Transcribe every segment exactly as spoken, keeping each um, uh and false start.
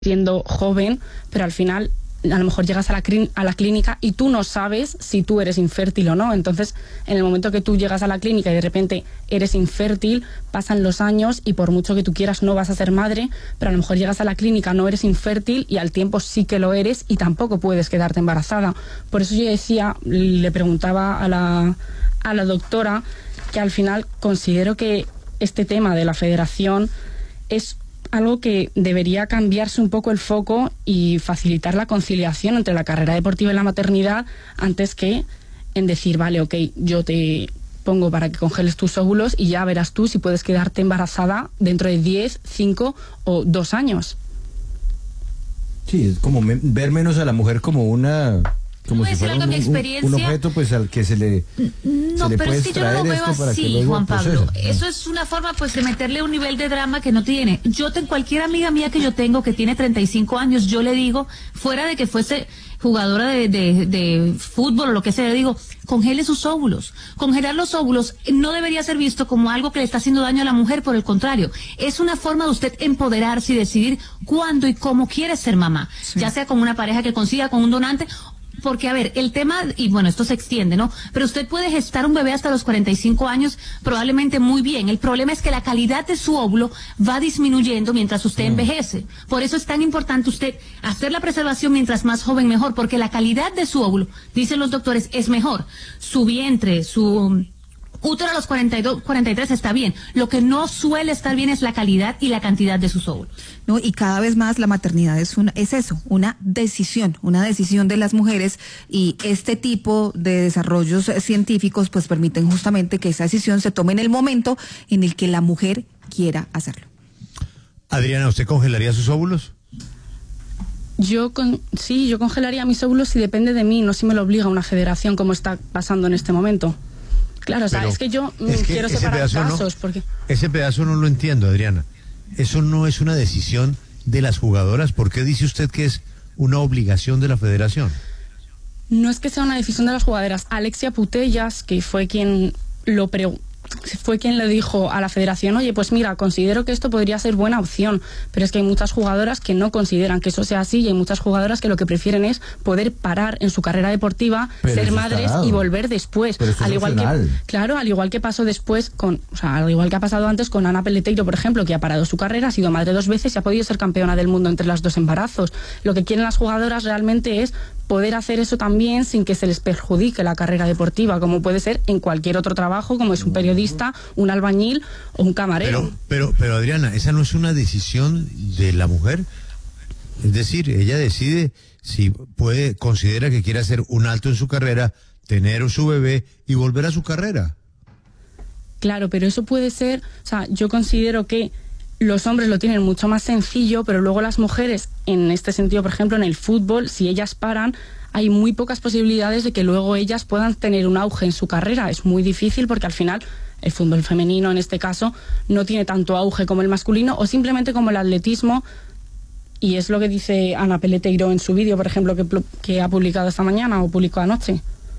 siendo joven, pero al final a lo mejor llegas a la, a la clínica y tú no sabes si tú eres infértil o no. Entonces, en el momento que tú llegas a la clínica y de repente eres infértil, pasan los años y por mucho que tú quieras no vas a ser madre, pero a lo mejor llegas a la clínica, no eres infértil y al tiempo sí que lo eres y tampoco puedes quedarte embarazada. Por eso yo decía, le preguntaba a la, a la doctora que al final considero que este tema de la federación es algo que debería cambiarse un poco el foco y facilitar la conciliación entre la carrera deportiva y la maternidad antes que en decir, vale, ok, yo te pongo para que congeles tus óvulos y ya verás tú si puedes quedarte embarazada dentro de diez, cinco o dos años. Sí, es como me, ver menos a la mujer como una... como si fuera un, un, un objeto pues al que se le no, se le pero puede es que yo no lo veo así, Juan Pablo. Eso es una forma pues de meterle un nivel de drama que no tiene. Yo tengo cualquier amiga mía que yo tengo que tiene treinta y cinco años, yo le digo, fuera de que fuese jugadora de, de, de fútbol o lo que sea, le digo, congele sus óvulos. Congelar los óvulos no debería ser visto como algo que le está haciendo daño a la mujer, por el contrario, es una forma de usted empoderarse y decidir cuándo y cómo quiere ser mamá, sí. Ya sea con una pareja que consiga, con un donante. Porque, a ver, el tema, y bueno, esto se extiende, ¿no? Pero usted puede gestar un bebé hasta los cuarenta y cinco años, probablemente muy bien. El problema es que la calidad de su óvulo va disminuyendo mientras usted mm. envejece. Por eso es tan importante usted hacer la preservación mientras más joven mejor, porque la calidad de su óvulo, dicen los doctores, es mejor. Su vientre, su útero a los cuarenta y dos, cuarenta y tres está bien. Lo que no suele estar bien es la calidad y la cantidad de sus óvulos. No, y cada vez más la maternidad es una, es eso, una decisión, una decisión de las mujeres, y este tipo de desarrollos científicos pues permiten justamente que esa decisión se tome en el momento en el que la mujer quiera hacerlo. Adriana, ¿usted congelaría sus óvulos? Yo con, sí, yo congelaría mis óvulos si depende de mí, no si me lo obliga una federación como está pasando en este momento. Claro, o sea, es que yo es que quiero separar casos, no, porque... Ese pedazo no lo entiendo, Adriana. Eso no es una decisión de las jugadoras. ¿Por qué dice usted que es una obligación de la federación? No es que sea una decisión de las jugadoras. Alexia Putellas, que fue quien lo preguntó, fue quien le dijo a la federación, oye, pues mira, considero que esto podría ser buena opción, pero es que hay muchas jugadoras que no consideran que eso sea así, y hay muchas jugadoras que lo que prefieren es poder parar en su carrera deportiva, pero ser madres y volver después. Al igual que, claro, al igual que pasó después con, o sea, al igual que ha pasado antes con Ana Peleteiro, por ejemplo, que ha parado su carrera, ha sido madre dos veces y ha podido ser campeona del mundo entre las dos embarazos. Lo que quieren las jugadoras realmente es poder hacer eso también sin que se les perjudique la carrera deportiva, como puede ser en cualquier otro trabajo, como es un periodista, un albañil o un camarero. Pero, pero, pero Adriana, esa no es una decisión de la mujer. Es decir, ella decide si puede, considera que quiere hacer un alto en su carrera, tener su bebé y volver a su carrera. Claro, pero eso puede ser, o sea, yo considero que los hombres lo tienen mucho más sencillo, pero luego las mujeres, en este sentido, por ejemplo, en el fútbol, si ellas paran, hay muy pocas posibilidades de que luego ellas puedan tener un auge en su carrera. Es muy difícil porque al final el fútbol femenino, en este caso, no tiene tanto auge como el masculino o simplemente como el atletismo, y es lo que dice Ana Peleteiro en su vídeo, por ejemplo, que, que ha publicado esta mañana o publicó anoche.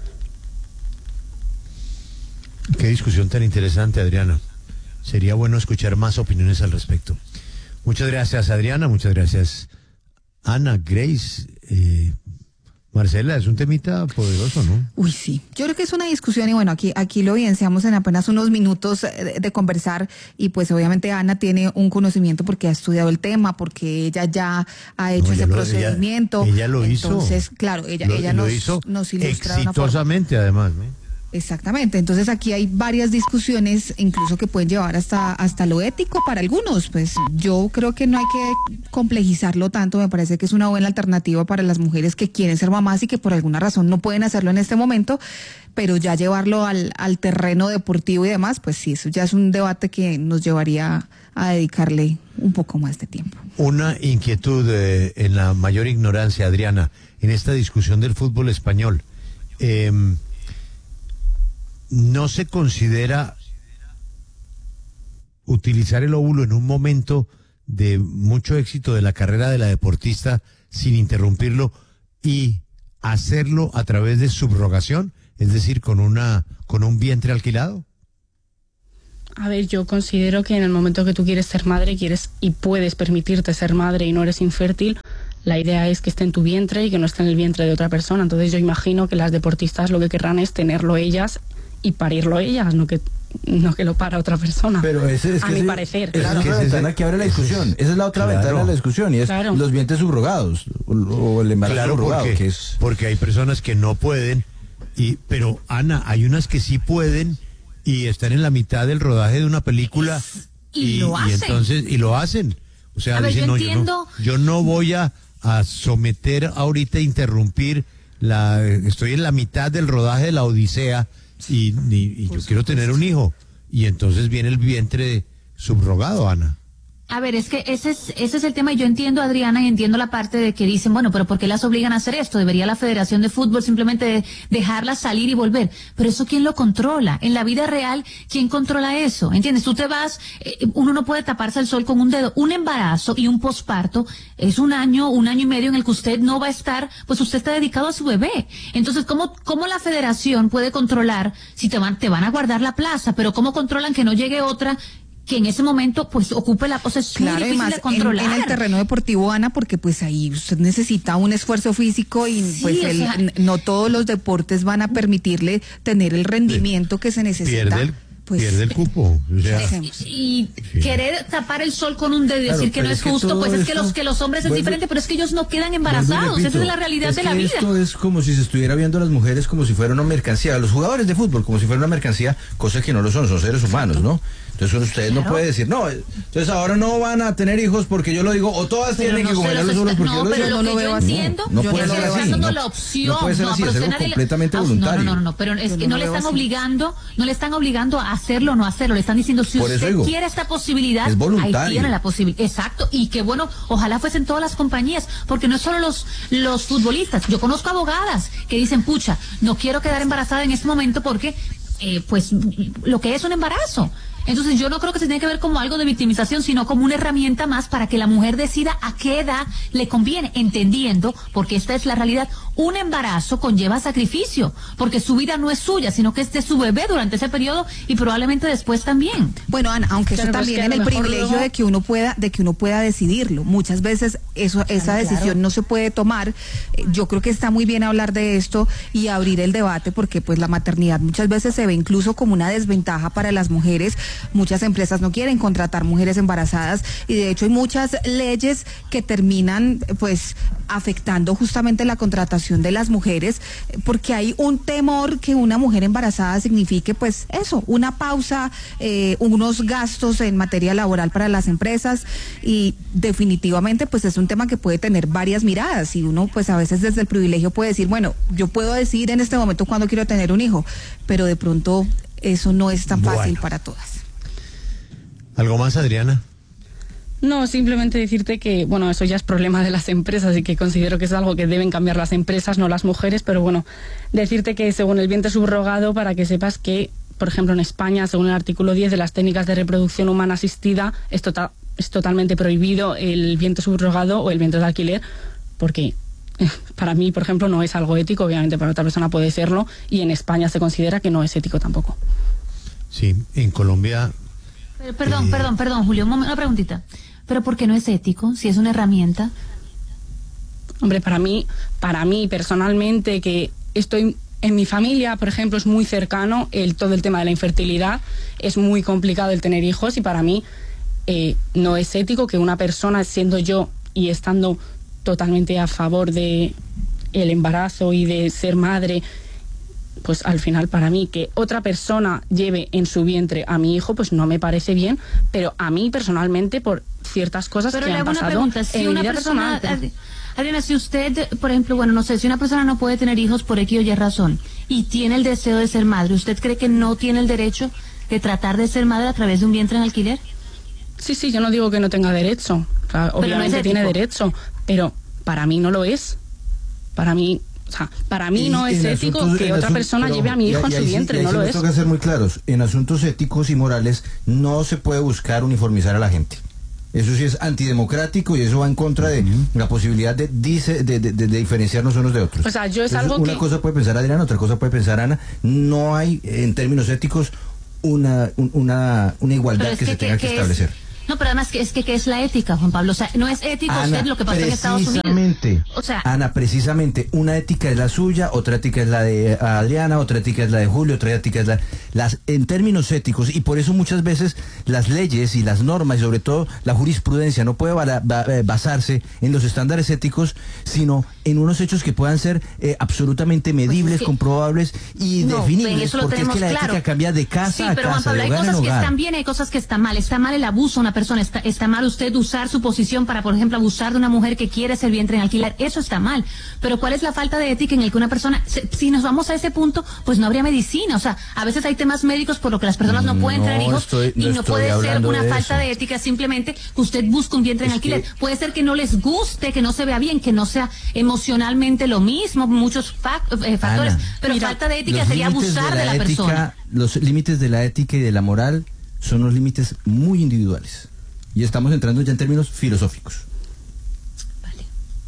Qué discusión tan interesante, Adriana. Sería bueno escuchar más opiniones al respecto. Muchas gracias, Adriana. Muchas gracias, Ana, Grace. Eh, Marcela, es un temita poderoso, ¿no? Uy, sí. Yo creo que es una discusión y bueno, aquí aquí lo evidenciamos en apenas unos minutos de, de conversar, y pues obviamente Ana tiene un conocimiento porque ha estudiado el tema, porque ella ya ha hecho no, ese lo, procedimiento. Ella, ella lo Entonces, hizo. Entonces, claro, ella, lo, ella lo nos, hizo nos ilustra exitosamente, además, ¿no? Exactamente, entonces aquí hay varias discusiones, incluso que pueden llevar hasta hasta lo ético para algunos. Pues yo creo que no hay que complejizarlo tanto, me parece que es una buena alternativa para las mujeres que quieren ser mamás y que por alguna razón no pueden hacerlo en este momento, pero ya llevarlo al, al terreno deportivo y demás, pues sí, eso ya es un debate que nos llevaría a dedicarle un poco más de tiempo. Una inquietud eh, en la mayor ignorancia, Adriana, en esta discusión del fútbol español. Eh, ¿No se considera utilizar el óvulo en un momento de mucho éxito de la carrera de la deportista sin interrumpirlo y hacerlo a través de subrogación, es decir, con una con un vientre alquilado? A ver, yo considero que en el momento que tú quieres ser madre, quieres y puedes permitirte ser madre y no eres infértil, la idea es que esté en tu vientre y que no esté en el vientre de otra persona. Entonces yo imagino que las deportistas lo que querrán es tenerlo ellas y parirlo ellas, no que no que lo para otra persona. Pero ese es a que mi ese, parecer. Esa Claro. es la ventana que abre la discusión. Esa es la otra claro. ventana de la discusión y es claro. los vientres subrogados o, o el embarazo claro, subrogado. Porque, que es... porque hay personas que no pueden, y pero Ana, hay unas que sí pueden y están en la mitad del rodaje de una película y, y lo hacen. Y entonces, y lo hacen. O sea, a dicen, ver, yo, no, entiendo... yo no, yo no voy a, a someter ahorita, interrumpir la, estoy en la mitad del rodaje de la Odisea y, y, y yo quiero tener un hijo. Y entonces viene el vientre subrogado, Ana. A ver, es que ese es, ese es el tema y yo entiendo, Adriana, y entiendo la parte de que dicen, bueno, pero ¿por qué las obligan a hacer esto? Debería la Federación de Fútbol simplemente de dejarlas salir y volver. Pero eso, ¿quién lo controla? En la vida real, ¿quién controla eso? ¿Entiendes? Tú te vas, eh, uno no puede taparse el sol con un dedo. Un embarazo y un posparto es un año, un año y medio en el que usted no va a estar, pues usted está dedicado a su bebé. Entonces, ¿cómo, cómo la Federación puede controlar si te van, te van a guardar la plaza? Pero ¿cómo controlan que no llegue otra que en ese momento pues ocupe la cosa? Es claro, muy difícil además, de controlar. En, en el terreno deportivo, Ana, porque pues ahí usted necesita un esfuerzo físico y sí, pues el, sea, no todos los deportes van a permitirle tener el rendimiento que se necesita. Pierde el, pues, pierde el cupo. O sea, y sí. querer tapar el sol con un dedo y Claro, decir que no es, es que justo, pues es que esto, los que los hombres vuelve, es diferente, pero es que ellos no quedan embarazados. repito, Esa es la realidad es de que la vida. Esto es como si se estuviera viendo a las mujeres como si fuera una mercancía, a los jugadores de fútbol como si fuera una mercancía, cosa que no lo son, son seres humanos, ¿no? Entonces ustedes claro. no pueden decir, no, entonces ahora no van a tener hijos porque yo lo digo, o todas pero tienen no que comerlos solos porque no, yo lo pero digo. lo que yo entiendo, no, no yo puede no ser así, dando no, la opción, no puede ser así, es algo completamente voluntario. No, no, no, no, pero es que no le están obligando, no le están obligando a hacerlo o no hacerlo, le están diciendo si usted quiere esta posibilidad, ahí tiene la posibilidad, exacto, y que bueno, ojalá fuesen todas las compañías, porque no es solo los, los futbolistas, yo conozco abogadas que dicen, pucha, no quiero quedar embarazada en este momento porque, eh, pues, lo que es un embarazo. Entonces yo no creo que se tenga que ver como algo de victimización, sino como una herramienta más para que la mujer decida a qué edad le conviene, entendiendo, porque esta es la realidad, un embarazo conlleva sacrificio, porque su vida no es suya, sino que es de su bebé durante ese periodo y probablemente después también. Bueno, Ana, aunque eso también en el privilegio luego... de que uno pueda, de que uno pueda decidirlo. Muchas veces eso, esa decisión claro. no se puede tomar. Yo creo que está muy bien hablar de esto y abrir el debate, porque pues la maternidad muchas veces se ve incluso como una desventaja para las mujeres. Muchas empresas no quieren contratar mujeres embarazadas y de hecho hay muchas leyes que terminan pues afectando justamente la contratación de las mujeres, porque hay un temor que una mujer embarazada signifique pues eso, una pausa, eh, unos gastos en materia laboral para las empresas, y definitivamente pues es un tema que puede tener varias miradas y uno pues a veces desde el privilegio puede decir, bueno, yo puedo decidir en este momento cuándo quiero tener un hijo, pero de pronto eso no es tan bueno. fácil para todas. ¿Algo más, Adriana? No, simplemente decirte que, bueno, eso ya es problema de las empresas y que considero que es algo que deben cambiar las empresas, no las mujeres, pero bueno, decirte que según el vientre subrogado, para que sepas que, por ejemplo, en España, según el artículo diez de las técnicas de reproducción humana asistida, es, tota- es totalmente prohibido el vientre subrogado o el vientre de alquiler, porque para mí, por ejemplo, no es algo ético, obviamente para otra persona puede serlo, y en España se considera que no es ético tampoco. Sí, en Colombia... Pero, perdón, eh... perdón, perdón, Julio, una preguntita. ¿Pero por qué no es ético? Si es una herramienta. Hombre, para mí, para mí personalmente, que estoy en mi familia, por ejemplo, es muy cercano el todo el tema de la infertilidad, es muy complicado el tener hijos, y para mí eh, no es ético que una persona, siendo yo y estando totalmente a favor de el embarazo y de ser madre, pues al final para mí que otra persona lleve en su vientre a mi hijo, pues no me parece bien, pero a mí personalmente por ciertas cosas pero que han pasado pregunta, si en una mi vida persona, personal. Adriana, si usted, por ejemplo, bueno, no sé, si una persona no puede tener hijos por X o Y razón y tiene el deseo de ser madre, ¿usted cree que no tiene el derecho de tratar de ser madre a través de un vientre en alquiler? Sí, sí, yo no digo que no tenga derecho, o sea, obviamente no es tiene derecho, pero para mí no lo es. Para mí, o sea, para mí y no es ético asuntos, que otra asuntos, persona lleve a mi hijo y, en su vientre, y no sí lo es. Tengo que ser muy claros, en asuntos éticos y morales no se puede buscar uniformizar a la gente. Eso sí es antidemocrático y eso va en contra de uh-huh. la posibilidad de, dice, de, de, de, de diferenciarnos unos de otros. O sea, yo es Entonces, algo una que... cosa puede pensar Adriana, otra cosa puede pensar Ana. No hay, en términos éticos, una, un, una, una igualdad que, que se tenga que, que establecer. Es... No, pero además, que es que, que es la ética, Juan Pablo. O sea, no es ético Ana, usted lo que pasó en Estados Unidos. Precisamente, o sea, Ana, precisamente, una ética es la suya, otra ética es la de Adriana, otra ética es la de Julio, otra ética es la... Las, en términos éticos, y por eso muchas veces las leyes y las normas, y sobre todo la jurisprudencia, no puede bala, ba, basarse en los estándares éticos, sino en unos hechos que puedan ser eh, absolutamente medibles, pues es que, comprobables y no, definibles, porque es que la claro. ética cambia de casa sí, a pero, casa, Juan Pablo, de hogar hay cosas en que hogar. Están bien, hay cosas que están mal. Está mal el abuso a una persona, está, está mal usted usar su posición para, por ejemplo, abusar de una mujer que quiere ser vientre en alquiler, eso está mal. Pero ¿cuál es la falta de ética en el que una persona, si nos vamos a ese punto, pues no habría medicina? O sea, a veces hay temas médicos por lo que las personas no pueden no, tener hijos estoy, no y no puede ser una de falta eso. de ética simplemente que usted busque un vientre es en alquiler. Que... Puede ser que no les guste, que no se vea bien, que no sea emocionalmente lo mismo, muchos fac eh, factores, Ana, pero mira, falta de ética sería abusar de la, de la ética, persona. Los límites de la ética y de la moral son unos límites muy individuales. Y estamos entrando ya en términos filosóficos. Vale.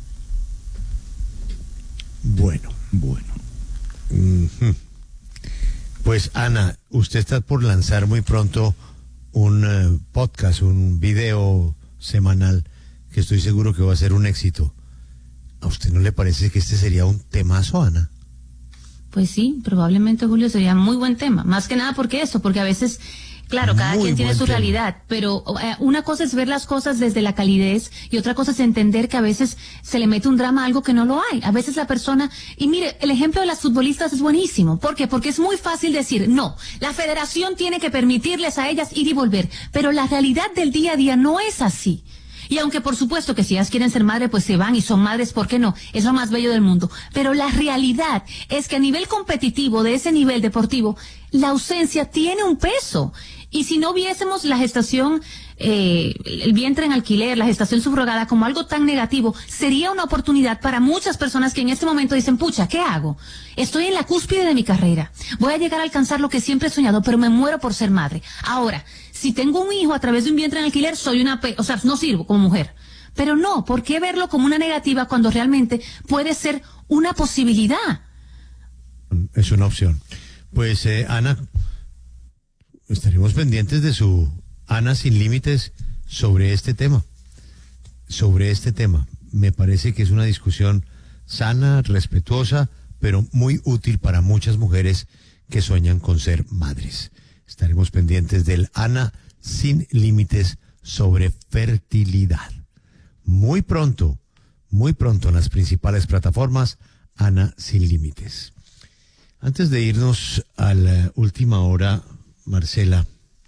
Bueno, bueno. Uh-huh. Pues Ana, usted está por lanzar muy pronto un uh, podcast, un video semanal que estoy seguro que va a ser un éxito. ¿A usted no le parece que este sería un temazo, Ana? Pues sí, probablemente, Julio, sería muy buen tema. Más que nada porque eso, porque a veces... Claro, cada Muy quien tiene su tema. realidad, pero eh, una cosa es ver las cosas desde la calidez y otra cosa es entender que a veces se le mete un drama a algo que no lo hay. A veces la persona, y mire, el ejemplo de las futbolistas es buenísimo. ¿Por qué? Porque es muy fácil decir, no, la federación tiene que permitirles a ellas ir y volver, pero la realidad del día a día no es así. Y aunque por supuesto que si ellas quieren ser madres, pues se van y son madres, ¿por qué no? Es lo más bello del mundo. Pero la realidad es que a nivel competitivo, de ese nivel deportivo, la ausencia tiene un peso. Y si no viésemos la gestación, eh, el vientre en alquiler, la gestación subrogada como algo tan negativo, sería una oportunidad para muchas personas que en este momento dicen, pucha, ¿qué hago? Estoy en la cúspide de mi carrera, voy a llegar a alcanzar lo que siempre he soñado, pero me muero por ser madre. Ahora, si tengo un hijo a través de un vientre en alquiler, soy una, pe- o sea, no sirvo como mujer. Pero no, ¿por qué verlo como una negativa cuando realmente puede ser una posibilidad? Es una opción. Pues, eh, Ana, estaremos pendientes de su Ana Sin Límites sobre este tema. Sobre este tema. Me parece que es una discusión sana, respetuosa, pero muy útil para muchas mujeres que sueñan con ser madres. Estaremos pendientes del Ana Sin Límites sobre fertilidad. Muy pronto, muy pronto en las principales plataformas, Ana Sin Límites. Antes de irnos a la última hora, Marcela,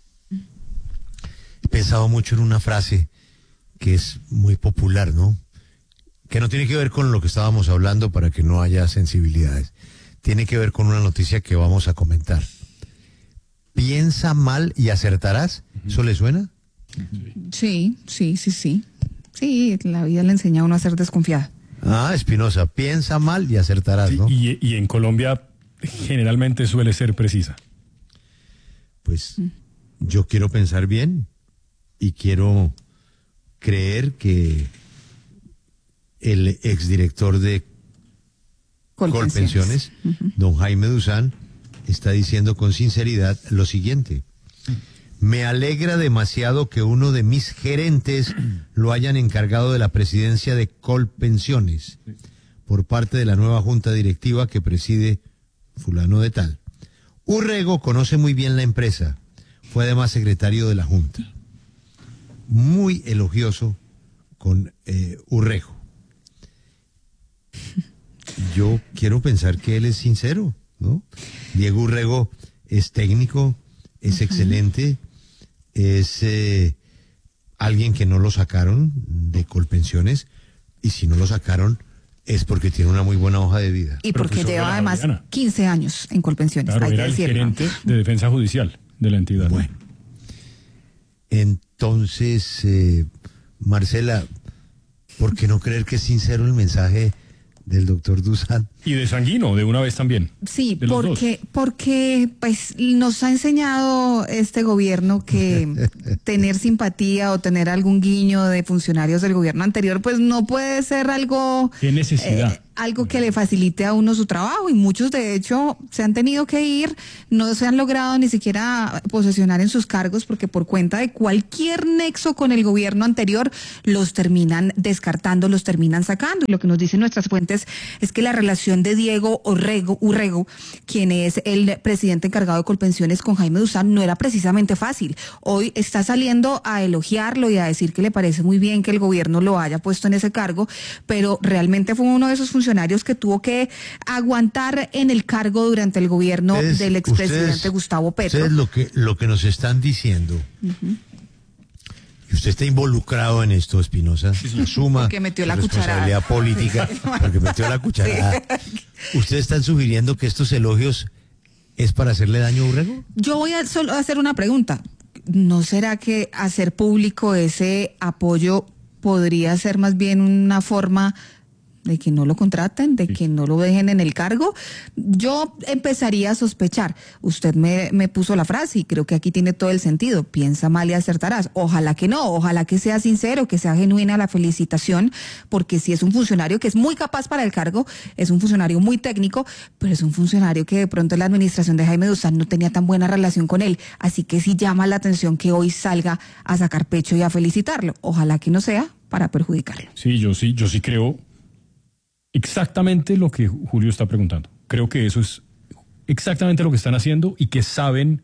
he pensado mucho en una frase que es muy popular, ¿no? Que no tiene que ver con lo que estábamos hablando para que no haya sensibilidades. Tiene que ver con una noticia que vamos a comentar. Piensa mal y acertarás. ¿Eso le suena? Sí, sí, sí, sí. Sí, la vida le enseña a uno a ser desconfiada. Ah, Espinosa, piensa mal y acertarás, sí, ¿no? Y, y en Colombia generalmente suele ser precisa. Pues yo quiero pensar bien y quiero creer que el exdirector de Colpensiones, uh-huh. don Jaime Duzán, está diciendo con sinceridad lo siguiente. Me alegra demasiado que uno de mis gerentes lo hayan encargado de la presidencia de Colpensiones por parte de la nueva junta directiva que preside fulano de tal. Urrego conoce muy bien la empresa, fue además secretario de la junta. Muy elogioso con eh, Urrego. Yo quiero pensar que él es sincero, ¿no? Diego Urrego es técnico, es uh-huh. excelente, es eh, alguien que no lo sacaron de Colpensiones, y si no lo sacaron es porque tiene una muy buena hoja de vida. Y porque lleva además Guadiana. quince años en Colpensiones. Claro, hay era que el decirlo. gerente de defensa judicial de la entidad. Bueno, entonces, eh, Marcela, ¿por qué no creer que es sincero el mensaje del doctor Duzán? Y de Sanguino, de una vez también. Sí, porque, porque pues nos ha enseñado este gobierno que tener simpatía o tener algún guiño de funcionarios del gobierno anterior, pues no puede ser algo... ¿Qué necesidad? Eh, algo que le facilite a uno su trabajo, y muchos de hecho se han tenido que ir, no se han logrado ni siquiera posesionar en sus cargos porque por cuenta de cualquier nexo con el gobierno anterior los terminan descartando, los terminan sacando. Y lo que nos dicen nuestras fuentes es que la relación de Diego Urrego, Urrego, quien es el presidente encargado de Colpensiones, con Jaime Duzán no era precisamente fácil. Hoy está saliendo a elogiarlo y a decir que le parece muy bien que el gobierno lo haya puesto en ese cargo, pero realmente fue uno de esos funcionarios que tuvo que aguantar en el cargo durante el gobierno ustedes, del expresidente ustedes, Gustavo Petro. Ustedes lo que, lo que nos están diciendo, uh-huh. y usted está involucrado en esto, Espinosa, sí, asuma porque metió la responsabilidad cucharada. política, porque metió la cucharada. Sí. ¿Ustedes están sugiriendo que estos elogios es para hacerle daño a Urrego? Yo voy a solo hacer una pregunta. ¿No será que hacer público ese apoyo podría ser más bien una forma de que no lo contraten, de sí. que no lo dejen en el cargo? Yo empezaría a sospechar. Usted me, me puso la frase y creo que aquí tiene todo el sentido. Piensa mal y acertarás. Ojalá que no, ojalá que sea sincero, que sea genuina la felicitación, porque si es un funcionario que es muy capaz para el cargo, es un funcionario muy técnico, pero es un funcionario que de pronto la administración de Jaime Duzán no tenía tan buena relación con él. Así que sí llama la atención que hoy salga a sacar pecho y a felicitarlo. Ojalá que no sea para perjudicarlo. Sí, yo sí, yo sí creo exactamente lo que Julio está preguntando. Creo que eso es exactamente lo que están haciendo y que saben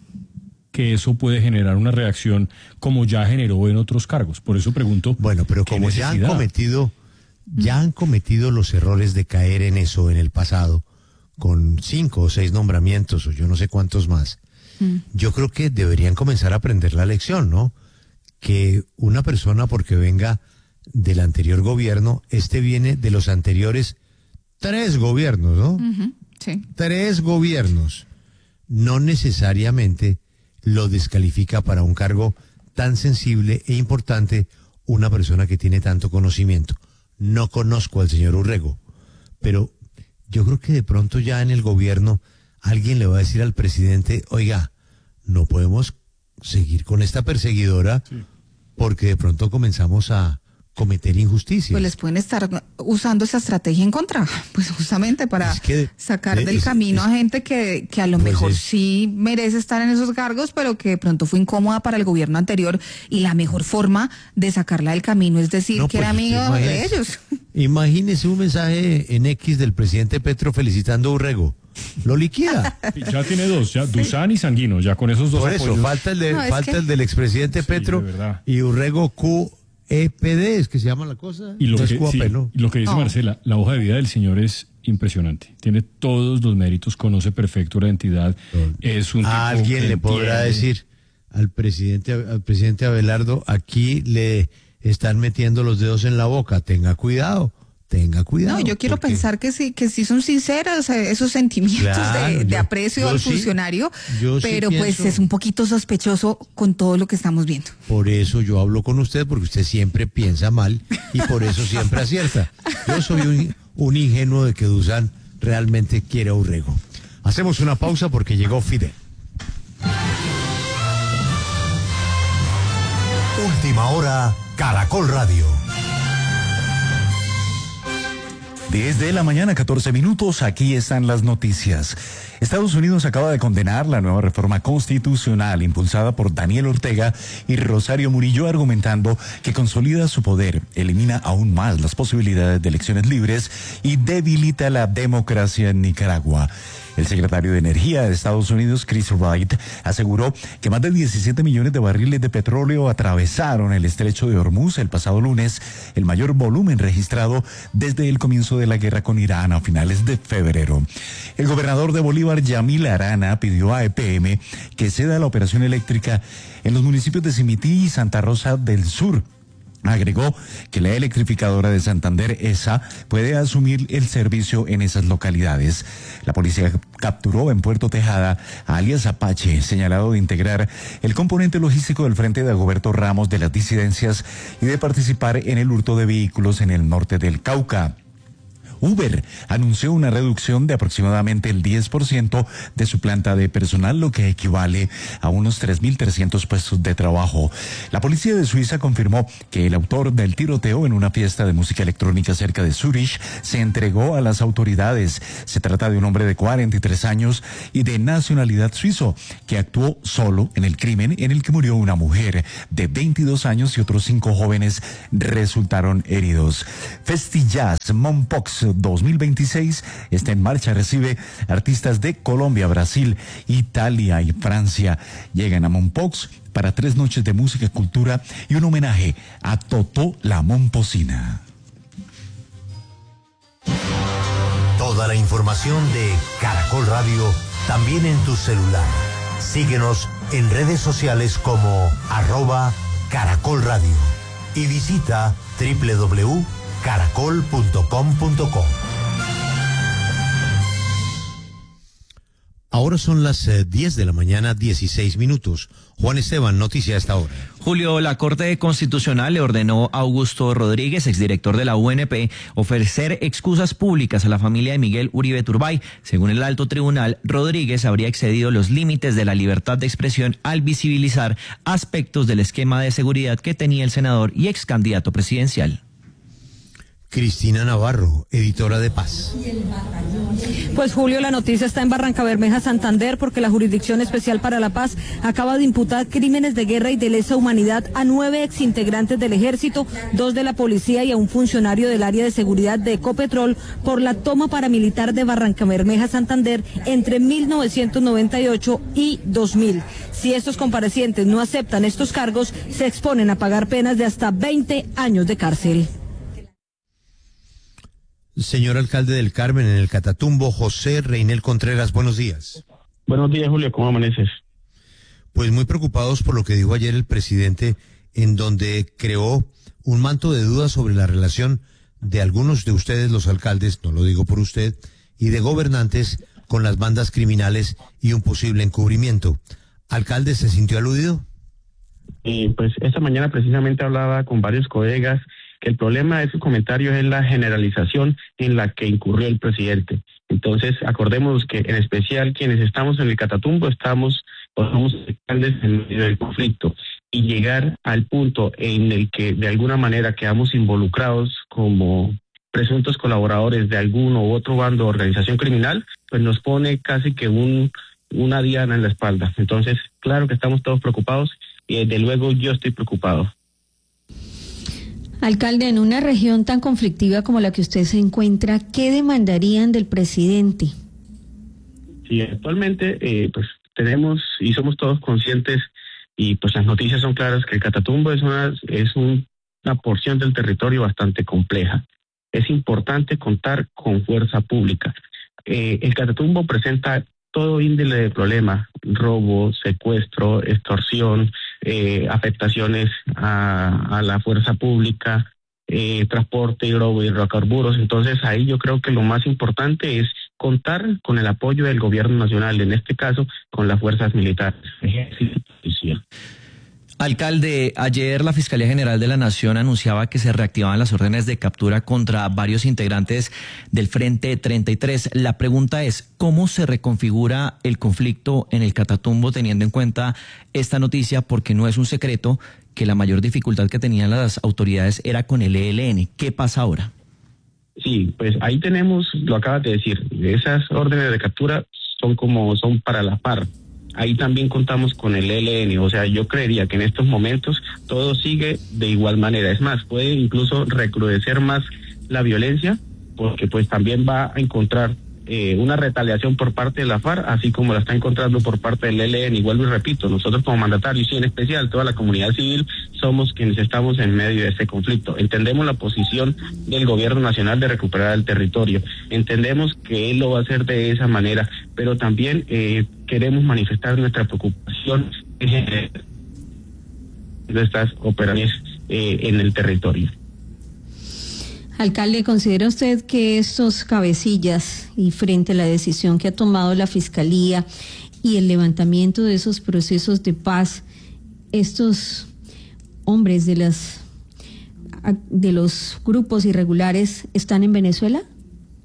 que eso puede generar una reacción como ya generó en otros cargos. Por eso pregunto. Bueno, pero como ya han cometido, ya han cometido los errores de caer en eso en el pasado, con cinco o seis nombramientos o yo no sé cuántos más, mm. yo creo que deberían comenzar a aprender la lección, ¿no? Que una persona porque venga del anterior gobierno, este viene de los anteriores tres gobiernos, ¿no? Uh-huh, sí. Tres gobiernos. No necesariamente lo descalifica para un cargo tan sensible e importante una persona que tiene tanto conocimiento. No conozco al señor Urrego, pero yo creo que de pronto ya en el gobierno alguien le va a decir al presidente, oiga, no podemos seguir con esta perseguidora sí. porque de pronto comenzamos a cometer injusticias. Pues les pueden estar usando esa estrategia en contra, pues justamente para es que, sacar del es, camino es, a gente que, que a lo pues mejor es, sí merece estar en esos cargos, pero que de pronto fue incómoda para el gobierno anterior, y la mejor forma de sacarla del camino es decir no, que pues era amigo de ellos. Imagínese un mensaje en X del presidente Petro felicitando a Urrego. Lo liquida. Ya tiene dos, ya sí. Duzán y Sanguino, ya con esos dos Por eso, apoyos. falta el, de, no, falta que... el del expresidente sí, Petro y Urrego Q E P D, es que se llama la cosa. Y lo, no que, es sí, ¿no? y lo que dice no. Marcela, la hoja de vida del señor es impresionante. Tiene todos los méritos, conoce perfecto la entidad. No. Es un tipo Alguien que le podrá entiende. decir al presidente, al presidente Abelardo, aquí le están metiendo los dedos en la boca, tenga cuidado. Tenga cuidado. No, yo quiero porque... pensar que sí, que sí son sinceros esos sentimientos claro, de, de yo, aprecio yo al sí, funcionario, pero sí pues pienso... es un poquito sospechoso con todo lo que estamos viendo. Por eso yo hablo con usted, porque usted siempre piensa mal y por eso siempre acierta. Yo soy un, un ingenuo de que Duzán realmente quiere a Urrego. Hacemos una pausa porque llegó Fidel. Última hora, Caracol Radio. diez de la mañana, catorce minutos, aquí están las noticias. Estados Unidos acaba de condenar la nueva reforma constitucional impulsada por Daniel Ortega y Rosario Murillo, argumentando que consolida su poder, elimina aún más las posibilidades de elecciones libres y debilita la democracia en Nicaragua. El secretario de Energía de Estados Unidos, Chris Wright, aseguró que más de diecisiete millones de barriles de petróleo atravesaron el estrecho de Hormuz el pasado lunes, el mayor volumen registrado desde el comienzo de la guerra con Irán a finales de febrero. El gobernador de Bolívar, Yamil Arana, pidió a E P M que ceda la operación eléctrica en los municipios de Simití y Santa Rosa del Sur. Agregó que la electrificadora de Santander, E S A, puede asumir el servicio en esas localidades. La policía capturó en Puerto Tejada a alias Apache, señalado de integrar el componente logístico del Frente de Dagoberto Ramos de las disidencias y de participar en el hurto de vehículos en el norte del Cauca. Uber anunció una reducción de aproximadamente el diez por ciento de su planta de personal, lo que equivale a unos tres mil trescientos puestos de trabajo. La policía de Suiza confirmó que el autor del tiroteo en una fiesta de música electrónica cerca de Zurich se entregó a las autoridades. Se trata de un hombre de cuarenta y tres años y de nacionalidad suizo que actuó solo en el crimen en el que murió una mujer de veintidós años y otros cinco jóvenes resultaron heridos. Festillas Mompox dos mil veintiséis está en marcha, recibe artistas de Colombia, Brasil, Italia y Francia. Llegan a Mompox para tres noches de música, cultura y un homenaje a Totó la Momposina. Toda la información de Caracol Radio también en tu celular. Síguenos en redes sociales como arroba Caracol Radio y visita doble u doble u doble u punto caracol punto com punto co. Ahora son las eh, diez de la mañana, dieciséis minutos. Juan Esteban, noticia a esta hora. Julio, la Corte Constitucional le ordenó a Augusto Rodríguez, exdirector de la U N P, ofrecer excusas públicas a la familia de Miguel Uribe Turbay. Según el alto tribunal, Rodríguez habría excedido los límites de la libertad de expresión al visibilizar aspectos del esquema de seguridad que tenía el senador y ex candidato presidencial. Cristina Navarro, editora de Paz. Pues Julio, la noticia está en Barrancabermeja, Santander, porque la Jurisdicción Especial para la Paz acaba de imputar crímenes de guerra y de lesa humanidad a nueve exintegrantes del Ejército, dos de la Policía y a un funcionario del área de seguridad de Ecopetrol por la toma paramilitar de Barrancabermeja, Santander, entre mil novecientos noventa y ocho y dos mil. Si estos comparecientes no aceptan estos cargos, se exponen a pagar penas de hasta veinte años de cárcel. Señor alcalde del Carmen, en el Catatumbo, José Reinel Contreras, buenos días. Buenos días, Julio, ¿cómo amaneces? Pues muy preocupados por lo que dijo ayer el presidente, en donde creó un manto de dudas sobre la relación de algunos de ustedes, los alcaldes, no lo digo por usted, y de gobernantes con las bandas criminales y un posible encubrimiento. ¿Alcalde, se sintió aludido? Eh, pues esta mañana precisamente hablaba con varios colegas que el problema de su comentario es la generalización en la que incurrió el presidente. Entonces, acordémonos que en especial quienes estamos en el Catatumbo estamos, o somos alcaldes en medio del conflicto, y llegar al punto en el que de alguna manera quedamos involucrados como presuntos colaboradores de alguno u otro bando o organización criminal, pues nos pone casi que un una diana en la espalda. Entonces, claro que estamos todos preocupados y desde luego yo estoy preocupado. Alcalde, en una región tan conflictiva como la que usted se encuentra, ¿qué demandarían del presidente? Sí, actualmente eh, pues tenemos y somos todos conscientes y pues las noticias son claras que el Catatumbo es una es un, una porción del territorio bastante compleja. Es importante contar con fuerza pública. Eh, el Catatumbo presenta todo índole de problema: robo, secuestro, extorsión, eh, afectaciones a, a la fuerza pública, eh, transporte, hidrobo y hidrocarburos. Entonces ahí yo creo que lo más importante es contar con el apoyo del gobierno nacional, en este caso con las fuerzas militares, ejército y policía. Alcalde, ayer la Fiscalía General de la Nación anunciaba que se reactivaban las órdenes de captura contra varios integrantes del Frente treinta y tres. La pregunta es, ¿cómo se reconfigura el conflicto en el Catatumbo teniendo en cuenta esta noticia? Porque no es un secreto que la mayor dificultad que tenían las autoridades era con el E L N. ¿Qué pasa ahora? Sí, pues ahí tenemos, lo acabas de decir, esas órdenes de captura son como son para la FARC. Ahí también contamos con el E L N, o sea, yo creería que en estos momentos todo sigue de igual manera. Es más, puede incluso recrudecer más la violencia, porque pues también va a encontrar eh, una retaliación por parte de la FARC, así como la está encontrando por parte del E L N. Y vuelvo y repito, nosotros como mandatarios y en especial toda la comunidad civil somos quienes estamos en medio de este conflicto. Entendemos la posición del gobierno nacional de recuperar el territorio, entendemos que él lo va a hacer de esa manera, pero también eh, queremos manifestar nuestra preocupación de estas operaciones eh, en el territorio. Alcalde, ¿considera usted que estos cabecillas y frente a la decisión que ha tomado la Fiscalía y el levantamiento de esos procesos de paz, estos hombres de las de los grupos irregulares están en Venezuela?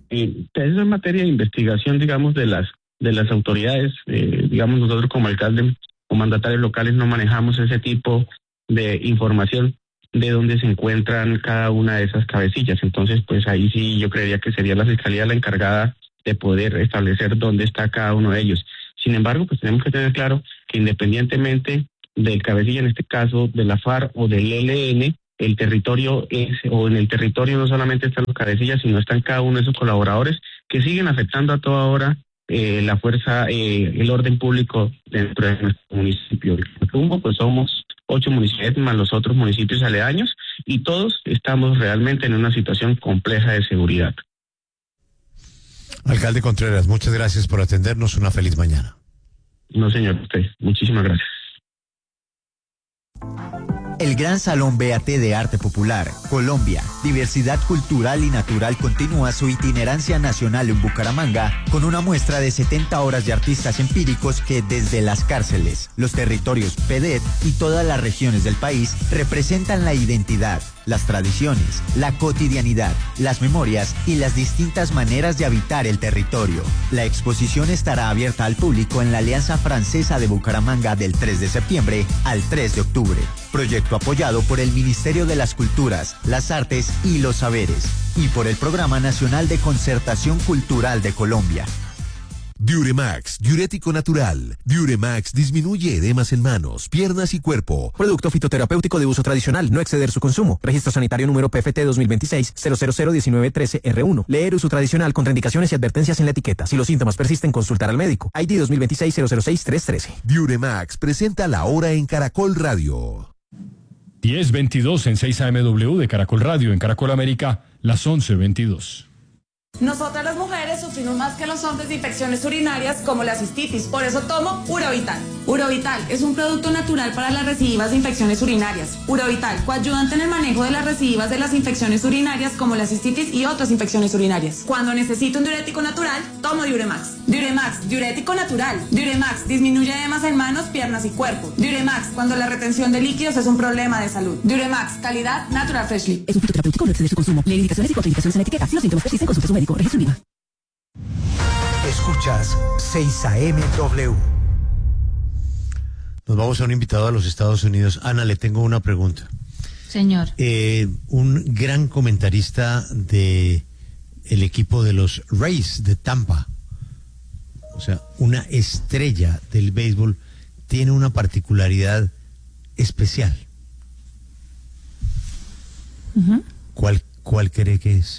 eh, eso es materia de investigación, digamos, de las de las autoridades. Eh, digamos, nosotros como alcalde o mandatarios locales no manejamos ese tipo de información de dónde se encuentran cada una de esas cabecillas. Entonces, pues ahí sí yo creería que sería la Fiscalía la encargada de poder establecer dónde está cada uno de ellos. Sin embargo, pues tenemos que tener claro que independientemente del cabecilla, en este caso de la FARC o del E L N, el territorio es, o en el territorio no solamente están los cabecillas, sino están cada uno de esos colaboradores que siguen afectando a toda hora eh, la fuerza, eh, el orden público dentro de nuestro municipio. En Rumbo, pues somos ocho municipios más los otros municipios aledaños y todos estamos realmente en una situación compleja de seguridad. Alcalde Contreras, muchas gracias por atendernos. Una feliz mañana. No, señor, usted. Muchísimas gracias. El Gran Salón B A T de Arte Popular, Colombia, Diversidad Cultural y Natural continúa su itinerancia nacional en Bucaramanga con una muestra de setenta horas de artistas empíricos que desde las cárceles, los territorios P D E T y todas las regiones del país representan la identidad, las tradiciones, la cotidianidad, las memorias y las distintas maneras de habitar el territorio. La exposición estará abierta al público en la Alianza Francesa de Bucaramanga del tres de septiembre al tres de octubre. Proyecto apoyado por el Ministerio de las Culturas, las Artes y los Saberes y por el Programa Nacional de Concertación Cultural de Colombia. Diuremax, diurético natural. Diuremax disminuye edemas en manos, piernas y cuerpo. Producto fitoterapéutico de uso tradicional, no exceder su consumo. Registro sanitario número P F T dos mil veintiséis cero cero cero diecinueve trece R uno. Leer uso tradicional, contraindicaciones y advertencias en la etiqueta. Si los síntomas persisten, consultar al médico. I D dos mil veintiséis cero cero seis tres trece. Diuremax presenta la hora en Caracol Radio. diez veintidós en seis A M W de Caracol Radio. En Caracol América, las once veintidós. Nosotras las mujeres sufrimos más que los hombres de infecciones urinarias como la cistitis, por eso tomo Urovital. Urovital es un producto natural para las recidivas de infecciones urinarias. Urovital, coayudante en el manejo de las recidivas de las infecciones urinarias como la cistitis y otras infecciones urinarias. Cuando necesito un diurético natural, tomo Diuremax. Diuremax, diurético natural. Diuremax disminuye edemas en manos, piernas y cuerpo. Diuremax, cuando la retención de líquidos es un problema de salud. Diuremax, calidad Natural Freshly. Es un fitoterapéutico, no exceder su consumo. Lee indicaciones y contraindicaciones en la etiqueta. Si los síntomas persisten, consulte a su médico. Registro INVIMA. Escuchas seis A M W. Nos vamos a un invitado a los Estados Unidos. Ana, le tengo una pregunta. Señor. Eh, un gran comentarista de el equipo de los Rays de Tampa, o sea, una estrella del béisbol, tiene una particularidad especial. Uh-huh. ¿Cuál, cuál cree que es?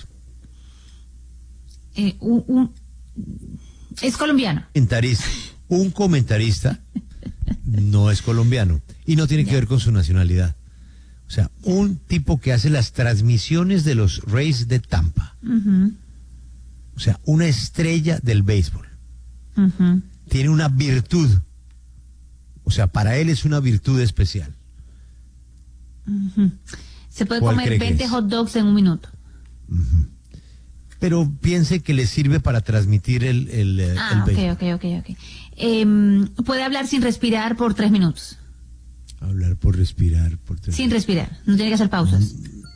Eh, un, un, es colombiano. Comentarista, un comentarista no es colombiano y no tiene que ver con su nacionalidad. O sea, un tipo que hace las transmisiones de los Rays de Tampa. Uh-huh. O sea, una estrella del béisbol. Uh-huh. Tiene una virtud. O sea, para él es una virtud especial. Uh-huh. Se puede comer veinte hot dogs en un minuto. Uh-huh. Pero piense que le sirve para transmitir el, el, ah, el béisbol. ok, ok, ok, ok. Eh, puede hablar sin respirar por tres minutos. Hablar por respirar por tres Sin respirar, no tiene que hacer pausas.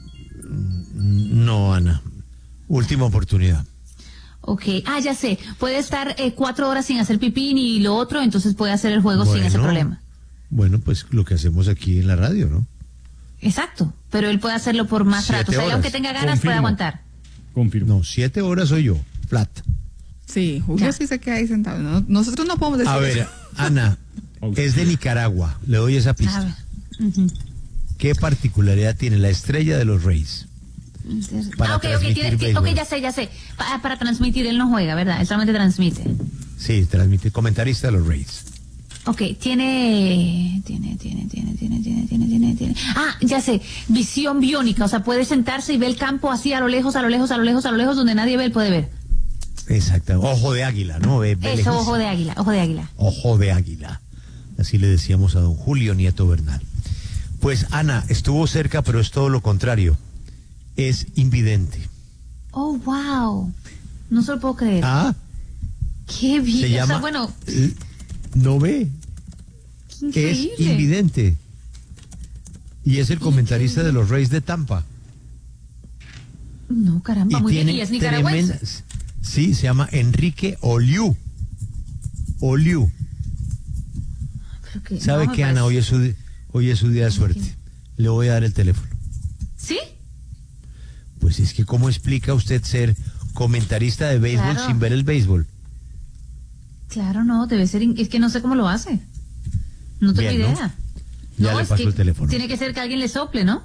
No, Ana. Última oportunidad. Ok, ah, ya sé. Puede estar eh, cuatro horas sin hacer pipí ni lo otro, entonces puede hacer el juego bueno, sin ese problema. Bueno, pues lo que hacemos aquí en la radio, ¿no? Exacto, pero él puede hacerlo por más Siete rato. O sea, horas. aunque tenga ganas, Confirmo. puede aguantar. Confirmo. No, siete horas soy yo, flat. Sí, Julio Ya. sí se queda ahí sentado. No, nosotros no podemos decir A ver, eso. Ana, es de Nicaragua, le doy esa A pista. ver. Uh-huh. ¿Qué particularidad tiene la estrella de los Rays? Para Ah, ok, ok, transmitir tiene, ti- béisbol. ok, ya sé, ya sé. Pa- para transmitir, él no juega, ¿verdad? Él solamente transmite. Sí, transmite, comentarista de los Rays. Ok, tiene, tiene, tiene, tiene, tiene, tiene, tiene, tiene, tiene. Ah, ya sé, visión biónica, o sea, puede sentarse y ver el campo así a lo lejos, a lo lejos, a lo lejos, a lo lejos, donde nadie ve, él puede ver. Exacto, ojo de águila, ¿no? Ve, ve Eso, lejísimo. ojo de águila, ojo de águila. Ojo de águila. Así le decíamos a don Julio Nieto Bernal. Pues Ana, estuvo cerca, pero es todo lo contrario. Es invidente. Oh, wow. No se lo puedo creer. Ah, Qué bien. se O sea, llama... bueno, eh, No ve. qué Es increíble. invidente. Y es el comentarista de los Rays de Tampa. No, caramba, Y muy bien. tiene Y es nicaragüense. tremendas- Sí, se llama Enrique Oliu. Oliu. Que, ¿Sabe no, qué, Ana? Hoy es, su, hoy es su día de suerte. Le voy a dar el teléfono. ¿Sí? Pues es que, ¿cómo explica usted ser comentarista de béisbol Claro. sin ver el béisbol? Claro, no, debe ser, in- es que no sé cómo lo hace. No tengo Bien, ¿no? idea. Ya No, le es paso que el teléfono. Tiene que ser que alguien le sople, ¿no?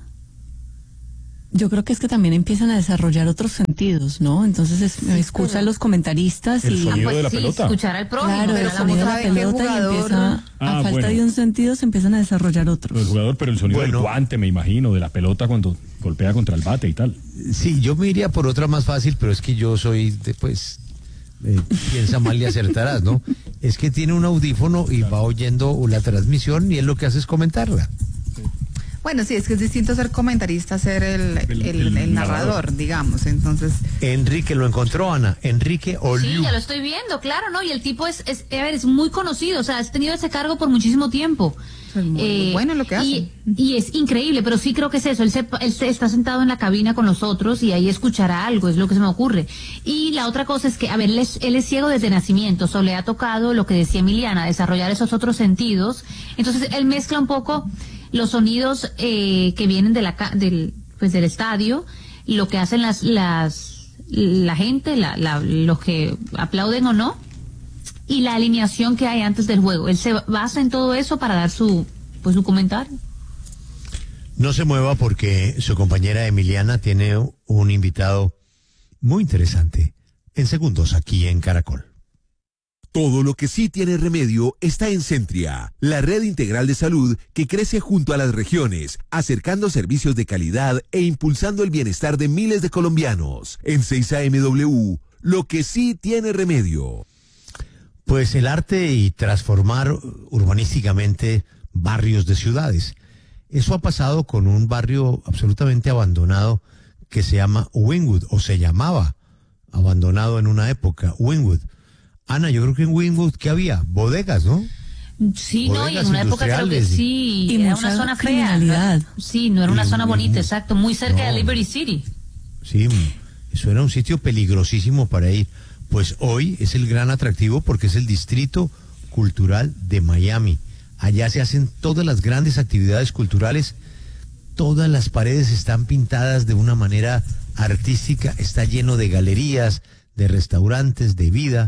Yo creo que es que también empiezan a desarrollar otros sentidos, ¿no? Entonces es, escucha pero- a los comentaristas El y... sonido de la sí, pelota. escuchar al prójimo. Claro, pero el la sonido de música la ¿sabe qué pelota y jugador? empieza, Ah, a falta bueno. de un sentido, se empiezan a desarrollar otros. El jugador, pero el sonido Bueno. del guante, me imagino, de la pelota cuando golpea contra el bate y tal. Sí, yo me iría por otra más fácil, pero es que yo soy, de, pues, eh, piensa mal y acertarás, ¿no? Es que tiene un audífono y va oyendo la transmisión y él lo que hace es comentarla. Bueno, sí, es que es distinto ser comentarista, ser el, El- el, el el narrador. narrador, digamos. Entonces, Enrique lo encontró, Ana. Enrique Sí, Oliu. ya lo estoy viendo, claro, ¿no? Y el tipo es, es, a ver, es muy conocido, o sea, has tenido ese cargo por muchísimo tiempo. pues muy, muy bueno lo que hace. Y, y es increíble, pero sí creo que es eso, él, se, él se está sentado en la cabina con los otros y ahí escuchará algo, es lo que se me ocurre. Y la otra cosa es que, a ver, él es, él es ciego desde nacimiento, solo le ha tocado lo que decía Emiliana, desarrollar esos otros sentidos. Entonces, él mezcla un poco los sonidos eh, que vienen de la, ca- del, pues, del estadio, lo que hacen las, las, la gente, la, la, los que aplauden o no, y la alineación que hay antes del juego. Él se basa en todo eso para dar su, pues, su comentario. No se mueva porque su compañera Emiliana tiene un invitado muy interesante en segundos aquí en Caracol. Todo lo que sí tiene remedio está en Centria, la red integral de salud que crece junto a las regiones, acercando servicios de calidad e impulsando el bienestar de miles de colombianos. En seis A M W, lo que sí tiene remedio. Pues el arte y transformar urbanísticamente barrios de ciudades. Eso ha pasado con un barrio absolutamente abandonado que se llama Wynwood, o se llamaba abandonado en una época, Wynwood. Ana, yo creo que en Wynwood, ¿qué había? Bodegas, ¿no? Sí, no, y Bodegas en una época creo que industriales y- sí, y era mucha una zona fea. criminalidad. ¿no? Sí, no era una Y- zona y- bonita, exacto, muy cerca no. de Liberty City. Sí, eso era un sitio peligrosísimo para ir. Pues hoy es el gran atractivo porque es el distrito cultural de Miami. Allá se hacen todas las grandes actividades culturales, todas las paredes están pintadas de una manera artística, está lleno de galerías, de restaurantes, de vida,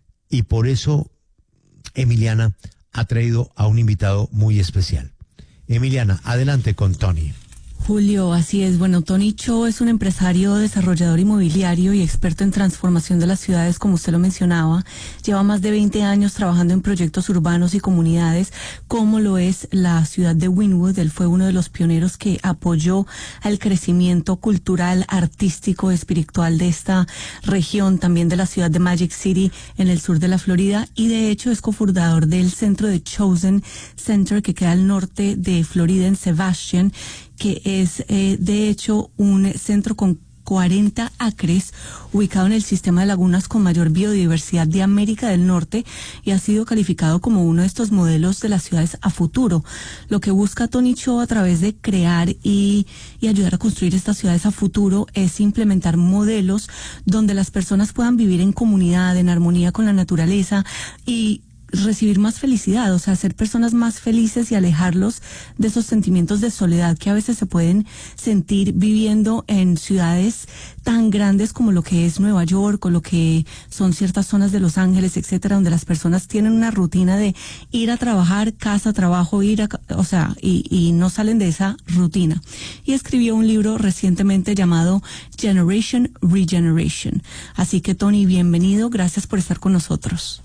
y por eso Emiliana ha traído a un invitado muy especial. Emiliana, adelante con Tony. Julio, así es. Bueno, Tony Cho es un empresario, desarrollador inmobiliario y experto en transformación de las ciudades, como usted lo mencionaba. Lleva más de veinte años trabajando en proyectos urbanos y comunidades, como lo es la ciudad de Wynwood. Él fue uno de los pioneros que apoyó al crecimiento cultural, artístico, espiritual de esta región, también de la ciudad de Magic City en el sur de la Florida, y de hecho es cofundador del centro de Chosen Center, que queda al norte de Florida, en Sebastian, que es eh, de hecho un centro con cuarenta acres, ubicado en el sistema de lagunas con mayor biodiversidad de América del Norte, y ha sido calificado como uno de estos modelos de las ciudades a futuro. Lo que busca Tony Cho a través de crear y, y ayudar a construir estas ciudades a futuro es implementar modelos donde las personas puedan vivir en comunidad, en armonía con la naturaleza y recibir más felicidad, o sea, ser personas más felices y alejarlos de esos sentimientos de soledad que a veces se pueden sentir viviendo en ciudades tan grandes como lo que es Nueva York o lo que son ciertas zonas de Los Ángeles, etcétera, donde las personas tienen una rutina de ir a trabajar, casa, trabajo, ir a, o sea, y, y no salen de esa rutina. Y escribió un libro recientemente llamado Generation Regeneration. Así que, Tony, bienvenido, gracias por estar con nosotros.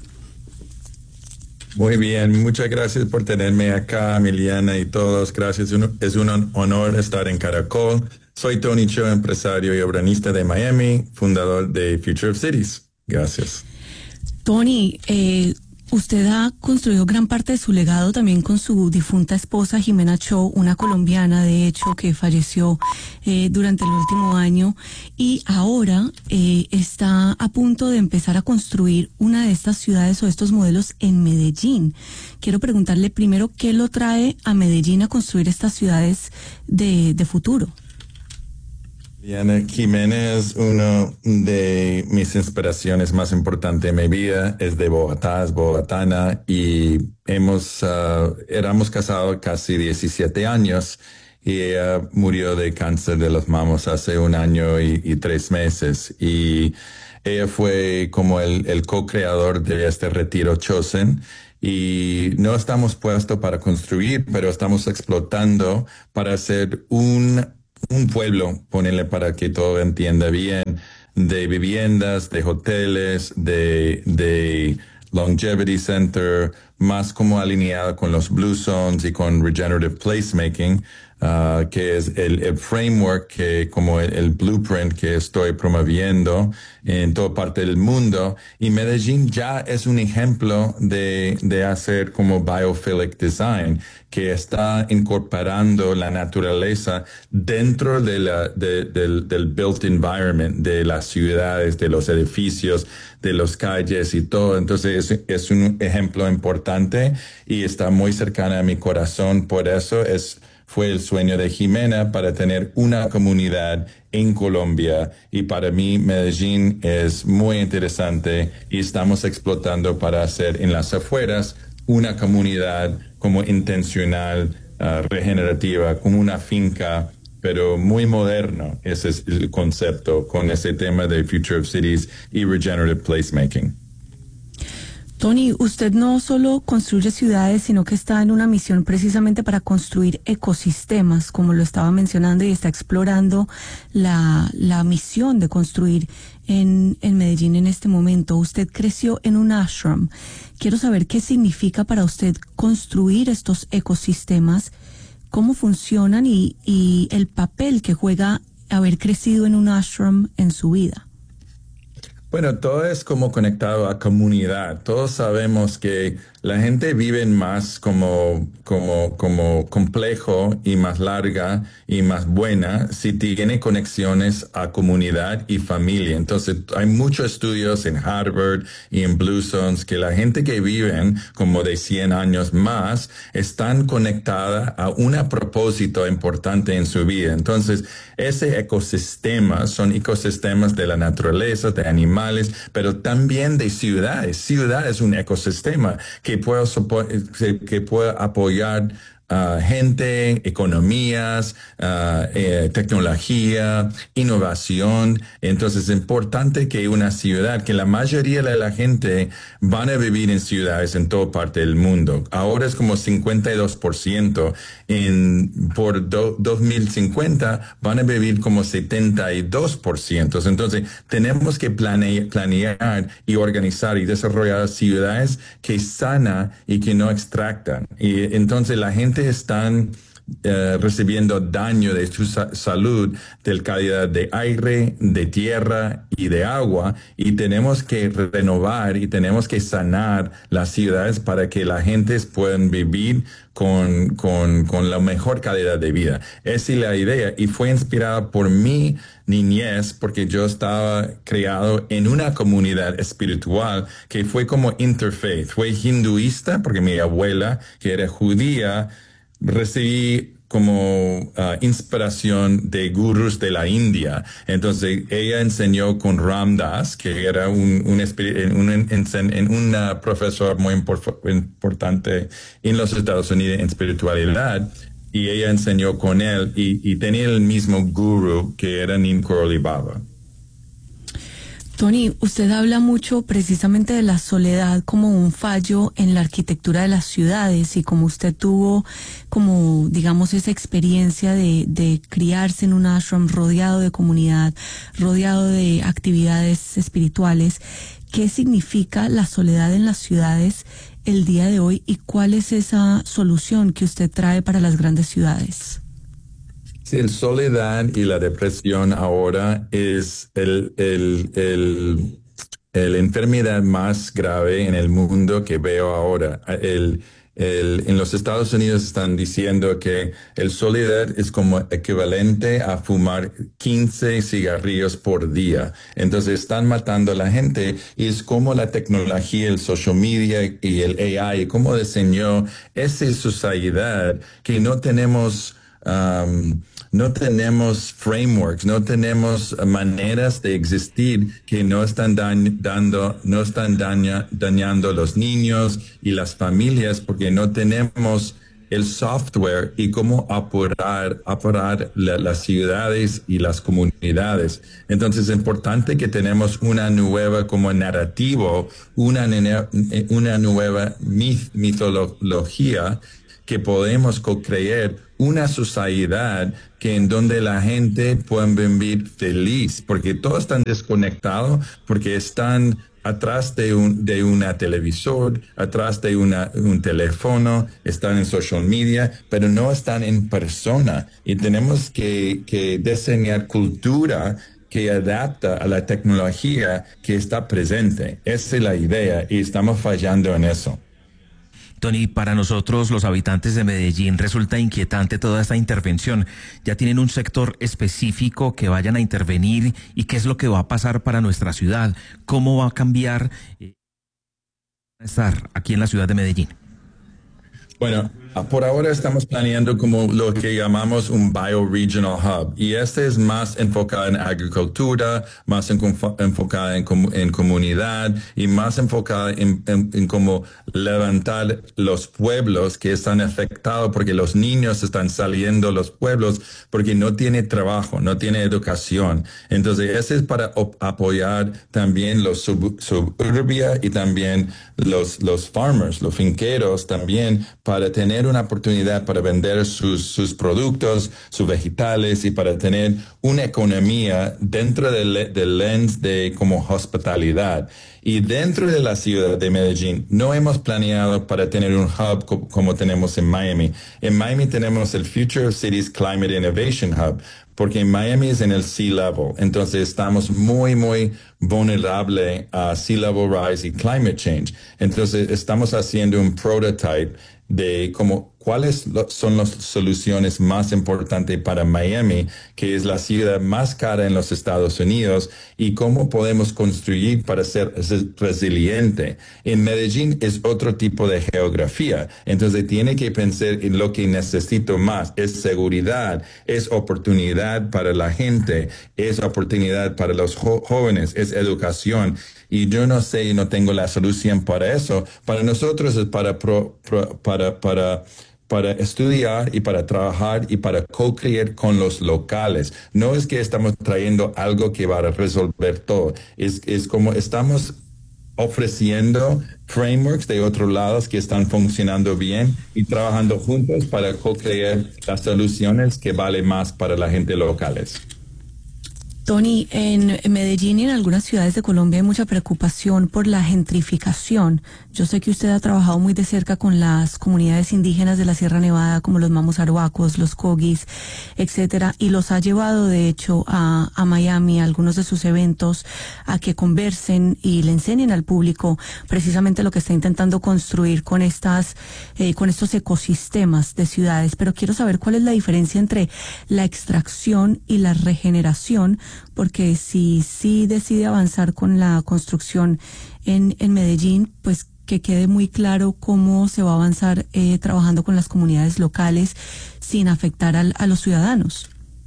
Muy bien, muchas gracias por tenerme acá, Emiliana y todos. Gracias, es un honor estar en Caracol. Soy Tony Cho, empresario y urbanista de Miami, fundador de Future of Cities. Gracias. Tony, eh, usted ha construido gran parte de su legado también con su difunta esposa Jimena Cho, una colombiana de hecho que falleció eh, durante el último año, y ahora eh, está a punto de empezar a construir una de estas ciudades o estos modelos en Medellín. Quiero preguntarle primero qué lo trae a Medellín a construir estas ciudades de, de futuro. Diana Jimena es una de mis inspiraciones más importantes en mi vida. Es de Bogotá, es bogotana y hemos, uh, éramos casados casi diecisiete años y ella murió de cáncer de los mamos hace un año y, y tres meses. Y ella fue como el, el co-creador de este retiro Chosen. Y no estamos puestos para construir, pero estamos explotando para hacer un un pueblo, ponerle para que todo entienda bien, de viviendas, de hoteles, de, de longevity center, más como alineado con los Blue Zones y con regenerative placemaking, uh, que es el, el framework, que como el, el blueprint que estoy promoviendo en toda parte del mundo. Y Medellín ya es un ejemplo de, de hacer como biophilic design, que está incorporando la naturaleza dentro de la, de, del, del built environment, de las ciudades, de los edificios, de las calles y todo. Entonces es, es un ejemplo importante y está muy cercana a mi corazón. Por eso es fue el sueño de Jimena para tener una comunidad en Colombia, y para mí Medellín es muy interesante y estamos explotando para hacer en las afueras una comunidad como intencional, uh, regenerativa, como una finca, pero muy moderno. Ese es el concepto con ese tema de Future of Cities y Regenerative Placemaking. Tony, usted no solo construye ciudades, sino que está en una misión precisamente para construir ecosistemas, como lo estaba mencionando, y está explorando la, la misión de construir en, en Medellín en este momento. Usted creció en un ashram. Quiero saber qué significa para usted construir estos ecosistemas, cómo funcionan y, y el papel que juega haber crecido en un ashram en su vida. Bueno, todo es como conectado a comunidad. Todos sabemos que la gente vive más como, como, como complejo y más larga y más buena si tiene conexiones a comunidad y familia. Entonces, hay muchos estudios en Harvard y en Blue Zones que la gente que viven como de cien años más están conectada a un propósito importante en su vida. Entonces, ese ecosistema son ecosistemas de la naturaleza, de animales, pero también de ciudades. Ciudad es un ecosistema que puede, que puede apoyar Uh, gente, economías, uh, eh, tecnología, innovación. Entonces es importante que una ciudad, que la mayoría de la gente van a vivir en ciudades en toda parte del mundo. Ahora es como cincuenta y dos por ciento. En, por do, dos mil cincuenta van a vivir como setenta y dos por ciento. Entonces tenemos que plane, planear y organizar y desarrollar ciudades que sana y que no extractan. Y entonces la gente están uh, recibiendo daño de su sa salud, de calidad de aire, de tierra y de agua, y tenemos que renovar y tenemos que sanar las ciudades para que la gente puedan vivir con, con, con la mejor calidad de vida. Esa es la idea, y fue inspirada por mi niñez, porque yo estaba criado en una comunidad espiritual que fue como interfaith, fue hinduista, porque mi abuela, que era judía, recibí como uh, inspiración de gurús de la India. Entonces ella enseñó con Ram Dass, que era un, un, un, un, un uh, profesor muy import importante en los Estados Unidos en espiritualidad, y ella enseñó con él y, y tenía el mismo gurú que era Neem Karoli Baba. Tony, usted habla mucho precisamente de la soledad como un fallo en la arquitectura de las ciudades, y como usted tuvo como, digamos, esa experiencia de, de criarse en un ashram rodeado de comunidad, rodeado de actividades espirituales. ¿Qué significa la soledad en las ciudades el día de hoy y cuál es esa solución que usted trae para las grandes ciudades? Sí, la soledad y la depresión ahora es el, el, el, el enfermedad más grave en el mundo que veo ahora. El, el, en los Estados Unidos están diciendo que el soledad es como equivalente a fumar quince cigarrillos por día. Entonces están matando a la gente, y es como la tecnología, el social media y el A I, cómo diseñó esa sociedad que no tenemos Um, no tenemos frameworks, no tenemos maneras de existir que no están dañ- dando, no están daña, dañando a los niños y las familias, porque no tenemos el software y cómo apurar, apurar la, las ciudades y las comunidades. Entonces es importante que tenemos una nueva como narrativo, una, una nueva mit, mitología que podemos co-crear una sociedad que en donde la gente pueda vivir feliz, porque todos están desconectados, porque están atrás de un de una televisor, atrás de una, un teléfono, están en social media, pero no están en persona. Y tenemos que, que diseñar cultura que adapta a la tecnología que está presente. Esa es la idea y estamos fallando en eso. Tony, para nosotros los habitantes de Medellín resulta inquietante toda esta intervención. ¿Ya tienen un sector específico que vayan a intervenir y qué es lo que va a pasar para nuestra ciudad? ¿Cómo va a cambiar eh, estar aquí en la ciudad de Medellín? Bueno, por ahora estamos planeando como lo que llamamos un bioregional hub, y este es más enfocado en agricultura, más en, enfocado en, en comunidad y más enfocado en, en, en cómo levantar los pueblos que están afectados porque los niños están saliendo de los pueblos porque no tiene trabajo, no tiene educación. Entonces, ese es para apoyar también los sub, suburbia y también los, los farmers, los finqueros también, para tener una oportunidad para vender sus, sus productos, sus vegetales y para tener una economía dentro del, del lens de como hospitalidad. Y dentro de la ciudad de Medellín no hemos planeado para tener un hub co como tenemos en Miami. En Miami tenemos el Future of Cities Climate Innovation Hub, porque en Miami es en el sea level. Entonces estamos muy, muy vulnerables a sea level rise y climate change. Entonces estamos haciendo un prototype de cómo, cuáles son las soluciones más importantes para Miami, que es la ciudad más cara en los Estados Unidos, y cómo podemos construir para ser resiliente. En Medellín es otro tipo de geografía, entonces tiene que pensar en lo que necesito más. Es seguridad, es oportunidad para la gente, es oportunidad para los jo- jóvenes, es educación. Y yo no sé y no tengo la solución para eso. Para nosotros es para, pro, pro, para, para, para estudiar y para trabajar y para co-crear con los locales. No es que estamos trayendo algo que va a resolver todo. Es, es como estamos ofreciendo frameworks de otros lados que están funcionando bien y trabajando juntos para co-crear las soluciones que valen más para la gente locales. Tony, en Medellín y en algunas ciudades de Colombia hay mucha preocupación por la gentrificación. Yo sé que usted ha trabajado muy de cerca con las comunidades indígenas de la Sierra Nevada, como los Mamos Arhuacos, los Cogis, etcétera, y los ha llevado, de hecho, a, a Miami, a algunos de sus eventos, a que conversen y le enseñen al público precisamente lo que está intentando construir con estas, eh, con estos ecosistemas de ciudades. Pero quiero saber cuál es la diferencia entre la extracción y la regeneración, porque si sí decide avanzar con la construcción en, en Medellín, pues que quede muy claro cómo se va a avanzar eh, trabajando con las comunidades locales sin afectar al, a los ciudadanos.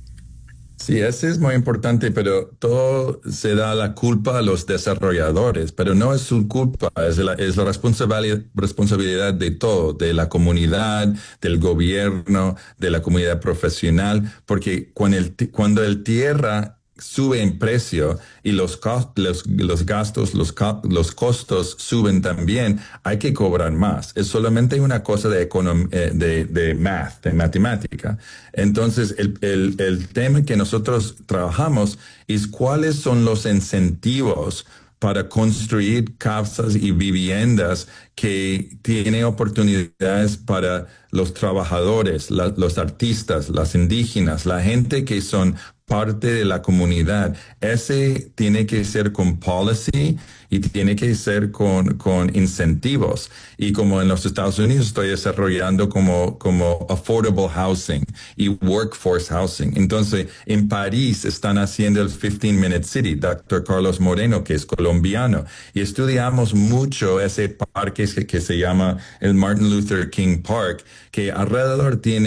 Sí, eso es muy importante, pero todo se da la culpa a los desarrolladores, pero no es su culpa, es la, es la responsabilidad, responsabilidad de todo, de la comunidad, del gobierno, de la comunidad profesional, porque cuando el, cuando el tierra sube en precio y los, los, los gastos, los, los costos suben también, hay que cobrar más. Es solamente una cosa de, de, de math, de matemática. Entonces, el, el, el tema que nosotros trabajamos es cuáles son los incentivos para construir casas y viviendas que tienen oportunidades para los trabajadores, la, los artistas, las indígenas, la gente que son parte de la comunidad. Ese tiene que ser con policy y tiene que ser con, con incentivos. Y como en los Estados Unidos estoy desarrollando como, como affordable housing y workforce housing. Entonces, en París están haciendo el fifteen minute city, doctor Carlos Moreno, que es colombiano. Y estudiamos mucho ese parque que, que se llama el Martin Luther King Park, que alrededor tiene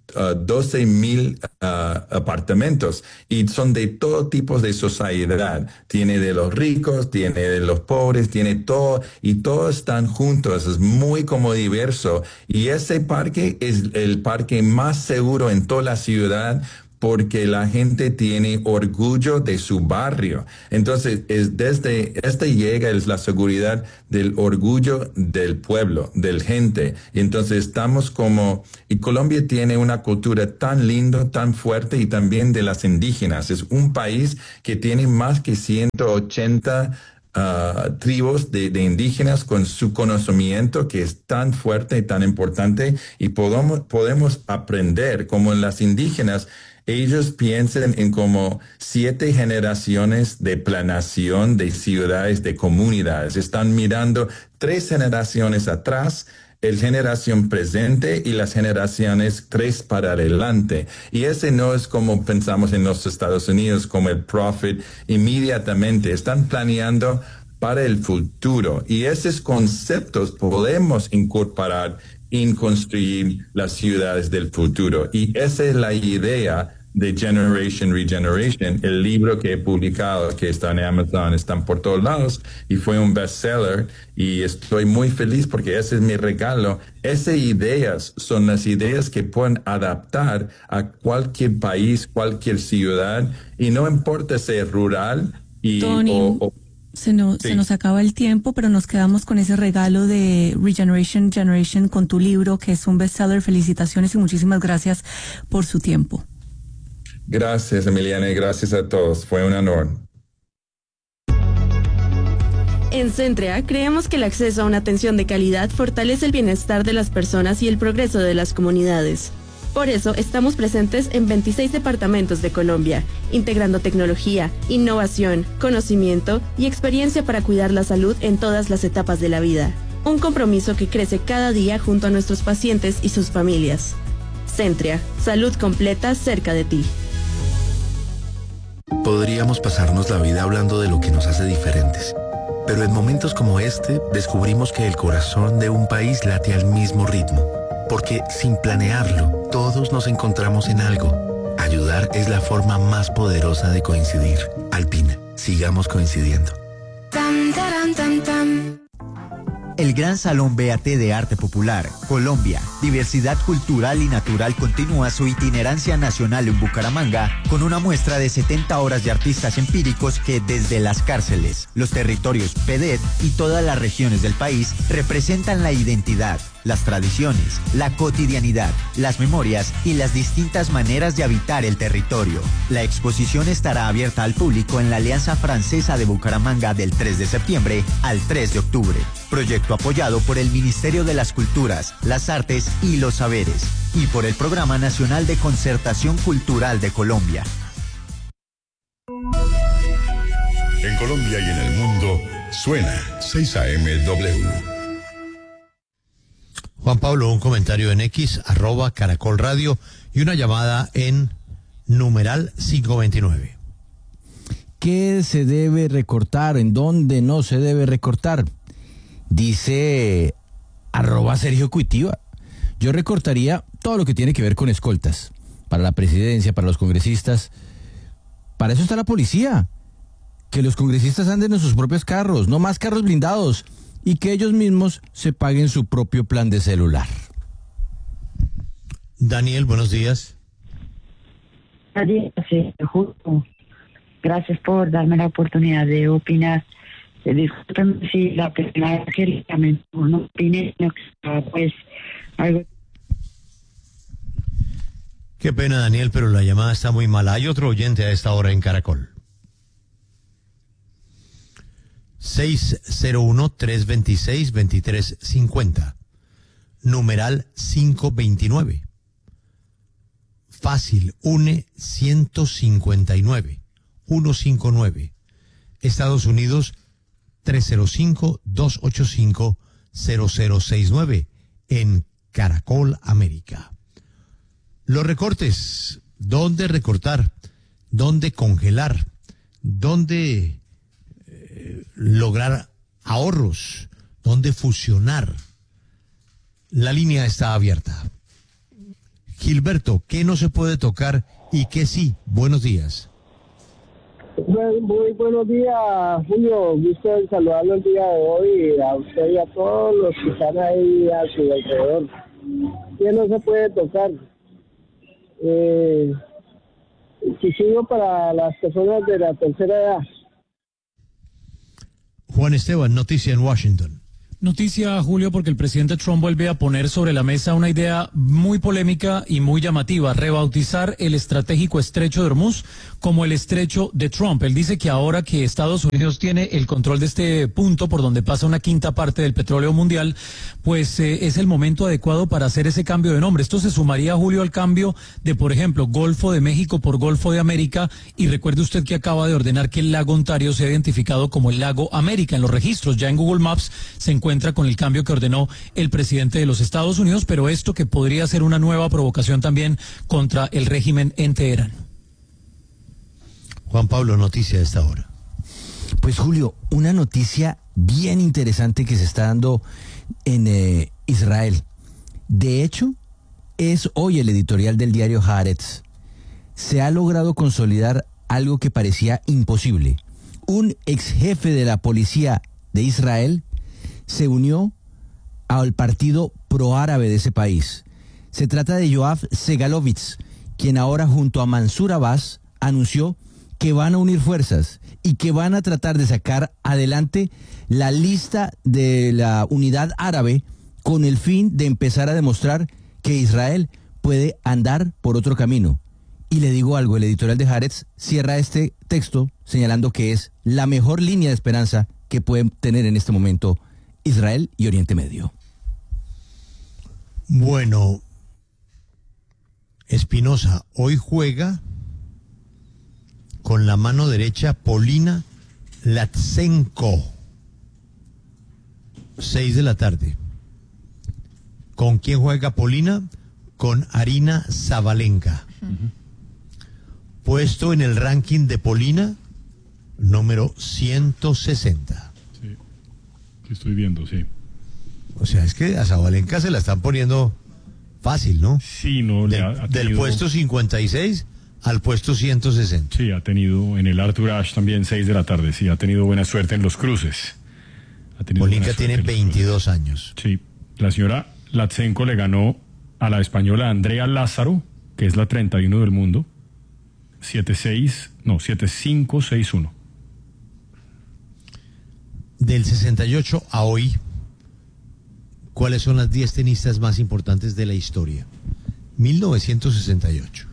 uh, doce mil uh, apartamentos y son de todo tipo de sociedad. Tiene de los ricos, tiene de los pobres, tiene todo y todos están juntos. Es muy como diverso y ese parque es el parque más seguro en toda la ciudad, porque la gente tiene orgullo de su barrio. Entonces, es desde este llega es la seguridad del orgullo del pueblo, del gente. Y entonces estamos como, y Colombia tiene una cultura tan linda, tan fuerte, y también de las indígenas. Es un país que tiene más que ciento ochenta Uh, tribus de, de indígenas con su conocimiento que es tan fuerte y tan importante, y podemos, podemos aprender como en las indígenas. Ellos piensan en como siete generaciones de planación de ciudades, de comunidades. Están mirando tres generaciones atrás, el generación presente y las generaciones tres para adelante. Y ese no es como pensamos en los Estados Unidos, como el profit inmediatamente. Están planeando para el futuro. Y esos conceptos podemos incorporar en construir las ciudades del futuro. Y esa es la idea de Generation Regeneration, el libro que he publicado, que está en Amazon, están por todos lados, y fue un bestseller, y estoy muy feliz porque ese es mi regalo. Esas ideas son las ideas que pueden adaptar a cualquier país, cualquier ciudad, y no importa ser rural y Tony, o, o se, nos, sí. se nos acaba el tiempo, pero nos quedamos con ese regalo de Regeneration Generation con tu libro, que es un bestseller. Felicitaciones y muchísimas gracias por su tiempo. Gracias, Emiliana, y gracias a todos. Fue un honor. En Centrea creemos que el acceso a una atención de calidad fortalece el bienestar de las personas y el progreso de las comunidades. Por eso estamos presentes en veintiséis departamentos de Colombia, integrando tecnología, innovación, conocimiento y experiencia para cuidar la salud en todas las etapas de la vida. Un compromiso que crece cada día junto a nuestros pacientes y sus familias. Centrea, salud completa cerca de ti. Podríamos pasarnos la vida hablando de lo que nos hace diferentes, pero en momentos como este descubrimos que el corazón de un país late al mismo ritmo, porque sin planearlo, todos nos encontramos en algo. Ayudar es la forma más poderosa de coincidir. Alpina, sigamos coincidiendo. Tam, taram, tam, tam. El Gran Salón B A T de Arte Popular, Colombia, Diversidad Cultural y Natural continúa su itinerancia nacional en Bucaramanga con una muestra de setenta horas de artistas empíricos que desde las cárceles, los territorios P E D E T y todas las regiones del país representan la identidad, las tradiciones, la cotidianidad, las memorias y las distintas maneras de habitar el territorio. La exposición estará abierta al público en la Alianza Francesa de Bucaramanga del tres de septiembre al tres de octubre. Proyecto apoyado por el Ministerio de las Culturas, las Artes y los Saberes y por el Programa Nacional de Concertación Cultural de Colombia. En Colombia y en el mundo suena seis A M W. Juan Pablo, un comentario en X, arroba Caracol Radio, y una llamada en numeral quinientos veintinueve. ¿Qué se debe recortar? ¿En dónde no se debe recortar? Dice arroba Sergio Cuitiva. Yo recortaría todo lo que tiene que ver con escoltas. Para la presidencia, para los congresistas. Para eso está la policía. Que los congresistas anden en sus propios carros, no más carros blindados. Y que ellos mismos se paguen su propio plan de celular. Daniel, buenos días. Sí, justo. Gracias por darme la oportunidad de opinar. Eh, discúlpenme si la persona que también no opine, no, pues algo. Qué pena, Daniel, pero la llamada está muy mala. Hay otro oyente a esta hora en Caracol. seis cero uno, tres dos seis, dos tres cinco cero. Numeral quinientos veintinueve. Fácil, une ciento cincuenta y nueve, ciento cincuenta y nueve. Estados Unidos, tres cero cinco, dos ocho cinco, cero cero seis nueve. En Caracol América. Los recortes. ¿Dónde recortar? ¿Dónde congelar? ¿Dónde eh, lograr ahorros? ¿Dónde fusionar? La línea está abierta. Gilberto, ¿qué no se puede tocar y qué sí? Buenos días. Muy, muy buenos días, Julio. Gusto en saludarlo el día de hoy, a usted y a todos los que están ahí a su alrededor. ¿Qué no se puede tocar? Eh, suicidio para las personas de la tercera edad. Juan Esteban, noticia en Washington. Noticia, Julio, porque el presidente Trump vuelve a poner sobre la mesa una idea muy polémica y muy llamativa, rebautizar el estratégico estrecho de Hormuz como el estrecho de Trump. Él dice que ahora que Estados Unidos tiene el control de este punto por donde pasa una quinta parte del petróleo mundial, pues eh, es el momento adecuado para hacer ese cambio de nombre. Esto se sumaría, Julio, al cambio de, por ejemplo, Golfo de México por Golfo de América, y recuerde usted que acaba de ordenar que el lago Ontario sea identificado como el lago América en los registros. Ya en Google Maps se encuentra con el cambio que ordenó el presidente de los Estados Unidos, pero esto que podría ser una nueva provocación también contra el régimen en Teherán. Juan Pablo, noticia de esta hora. Pues Julio, una noticia bien interesante que se está dando en eh, Israel. De hecho, es hoy el editorial del diario Haaretz. Se ha logrado consolidar algo que parecía imposible. Un ex jefe de la policía de Israel se unió al partido proárabe de ese país. Se trata de Yoav Segalovitz, quien ahora junto a Mansur Abbas anunció que van a unir fuerzas y que van a tratar de sacar adelante la lista de la unidad árabe con el fin de empezar a demostrar que Israel puede andar por otro camino. Y le digo algo, el editorial de Haaretz cierra este texto señalando que es la mejor línea de esperanza que pueden tener en este momento Israel y Oriente Medio. Bueno, Espinosa hoy juega con la mano derecha Polina Latsenko, seis de la tarde. ¿Con quién juega Polina? Con Arina Sabalenka. Uh-huh. Puesto en el ranking de Polina, número ciento sesenta. Sí, estoy viendo, sí. O sea, es que a Sabalenka se la están poniendo fácil, ¿no? Sí, no. Del, le ha, ha tenido... del puesto cincuenta y seis al puesto ciento sesenta. Sí, ha tenido en el Arthur Ashe también seis de la tarde. Sí, ha tenido buena suerte en los cruces. Polinka tiene veintidós años. Sí, la señora Latsenko le ganó a la española Andrea Lázaro, que es la treinta y uno del mundo, siete seis, no, siete cinco seis uno. Del sesenta y ocho a hoy, ¿cuáles son las diez tenistas más importantes de la historia? mil novecientos sesenta y ocho.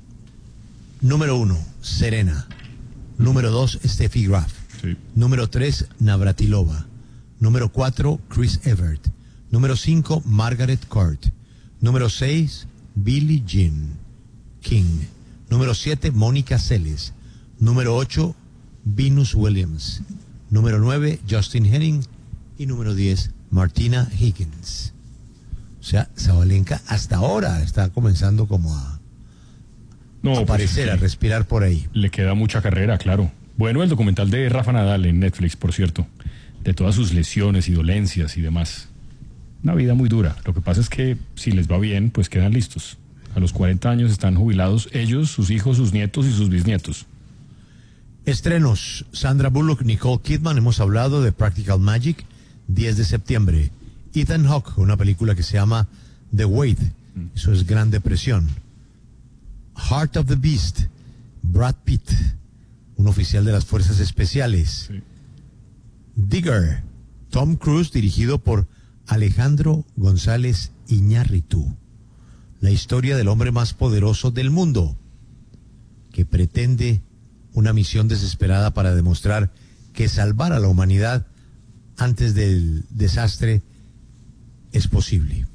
Número uno, Serena. Número dos, Steffi Graf. Sí. Número tres, Navratilova. Número cuatro, Chris Evert. Número cinco, Margaret Court. Número seis, Billie Jean King. Número siete, Mónica Seles. Número ocho, Venus Williams. Número nueve, Justin Henning. Y número diez, Martina Higgins. O sea, Sabalenka hasta ahora está comenzando como a no, aparecer, pues, a respirar por ahí. Le queda mucha carrera, claro. Bueno, el documental de Rafa Nadal en Netflix, por cierto, de todas sus lesiones y dolencias y demás. Una vida muy dura. Lo que pasa es que si les va bien, pues quedan listos. A los cuarenta años están jubilados ellos, sus hijos, sus nietos y sus bisnietos. Estrenos. Sandra Bullock, Nicole Kidman, hemos hablado de Practical Magic, diez de septiembre. Ethan Hawke, una película que se llama The Wait, mm. eso es Gran Depresión. Heart of the Beast, Brad Pitt, un oficial de las Fuerzas Especiales. Sí. Digger, Tom Cruise, dirigido por Alejandro González Iñárritu. La historia del hombre más poderoso del mundo, que pretende una misión desesperada para demostrar que salvar a la humanidad antes del desastre es posible.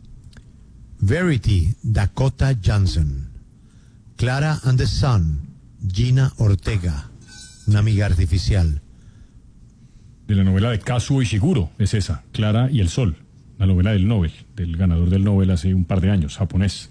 Verity, Dakota Johnson. Clara and the Sun, Gina Ortega, una amiga artificial. De la novela de Kazuo Ishiguro, es esa, Clara y el Sol, la novela del Nobel, del ganador del Nobel hace un par de años, japonés.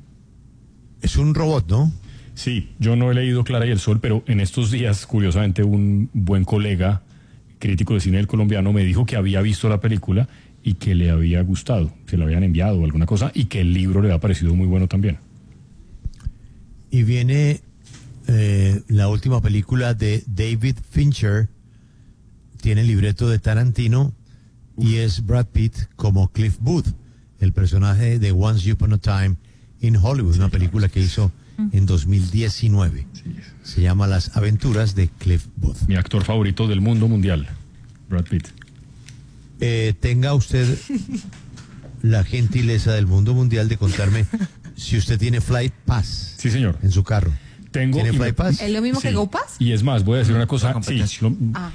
Es un robot, ¿no? Sí, yo no he leído Clara y el Sol, pero en estos días, curiosamente, un buen colega, crítico de cine del colombiano, me dijo que había visto la película y que le había gustado, que le habían enviado o alguna cosa, y que el libro le ha parecido muy bueno también. Y viene eh, la última película de David Fincher, tiene el libreto de Tarantino, y es Brad Pitt como Cliff Booth, el personaje de Once Upon a Time in Hollywood, una película que hizo en dos mil diecinueve. Se llama Las aventuras de Cliff Booth. Mi actor favorito del mundo mundial, Brad Pitt. Eh, tenga usted la gentileza del mundo mundial de contarme si usted tiene Flight Pass. Sí, señor. En su carro. Tengo. ¿Tiene y Flight me- Pass? ¿Es lo mismo Sí. que GoPass? Y es más, voy a decir una cosa. Sí, lo- Ah.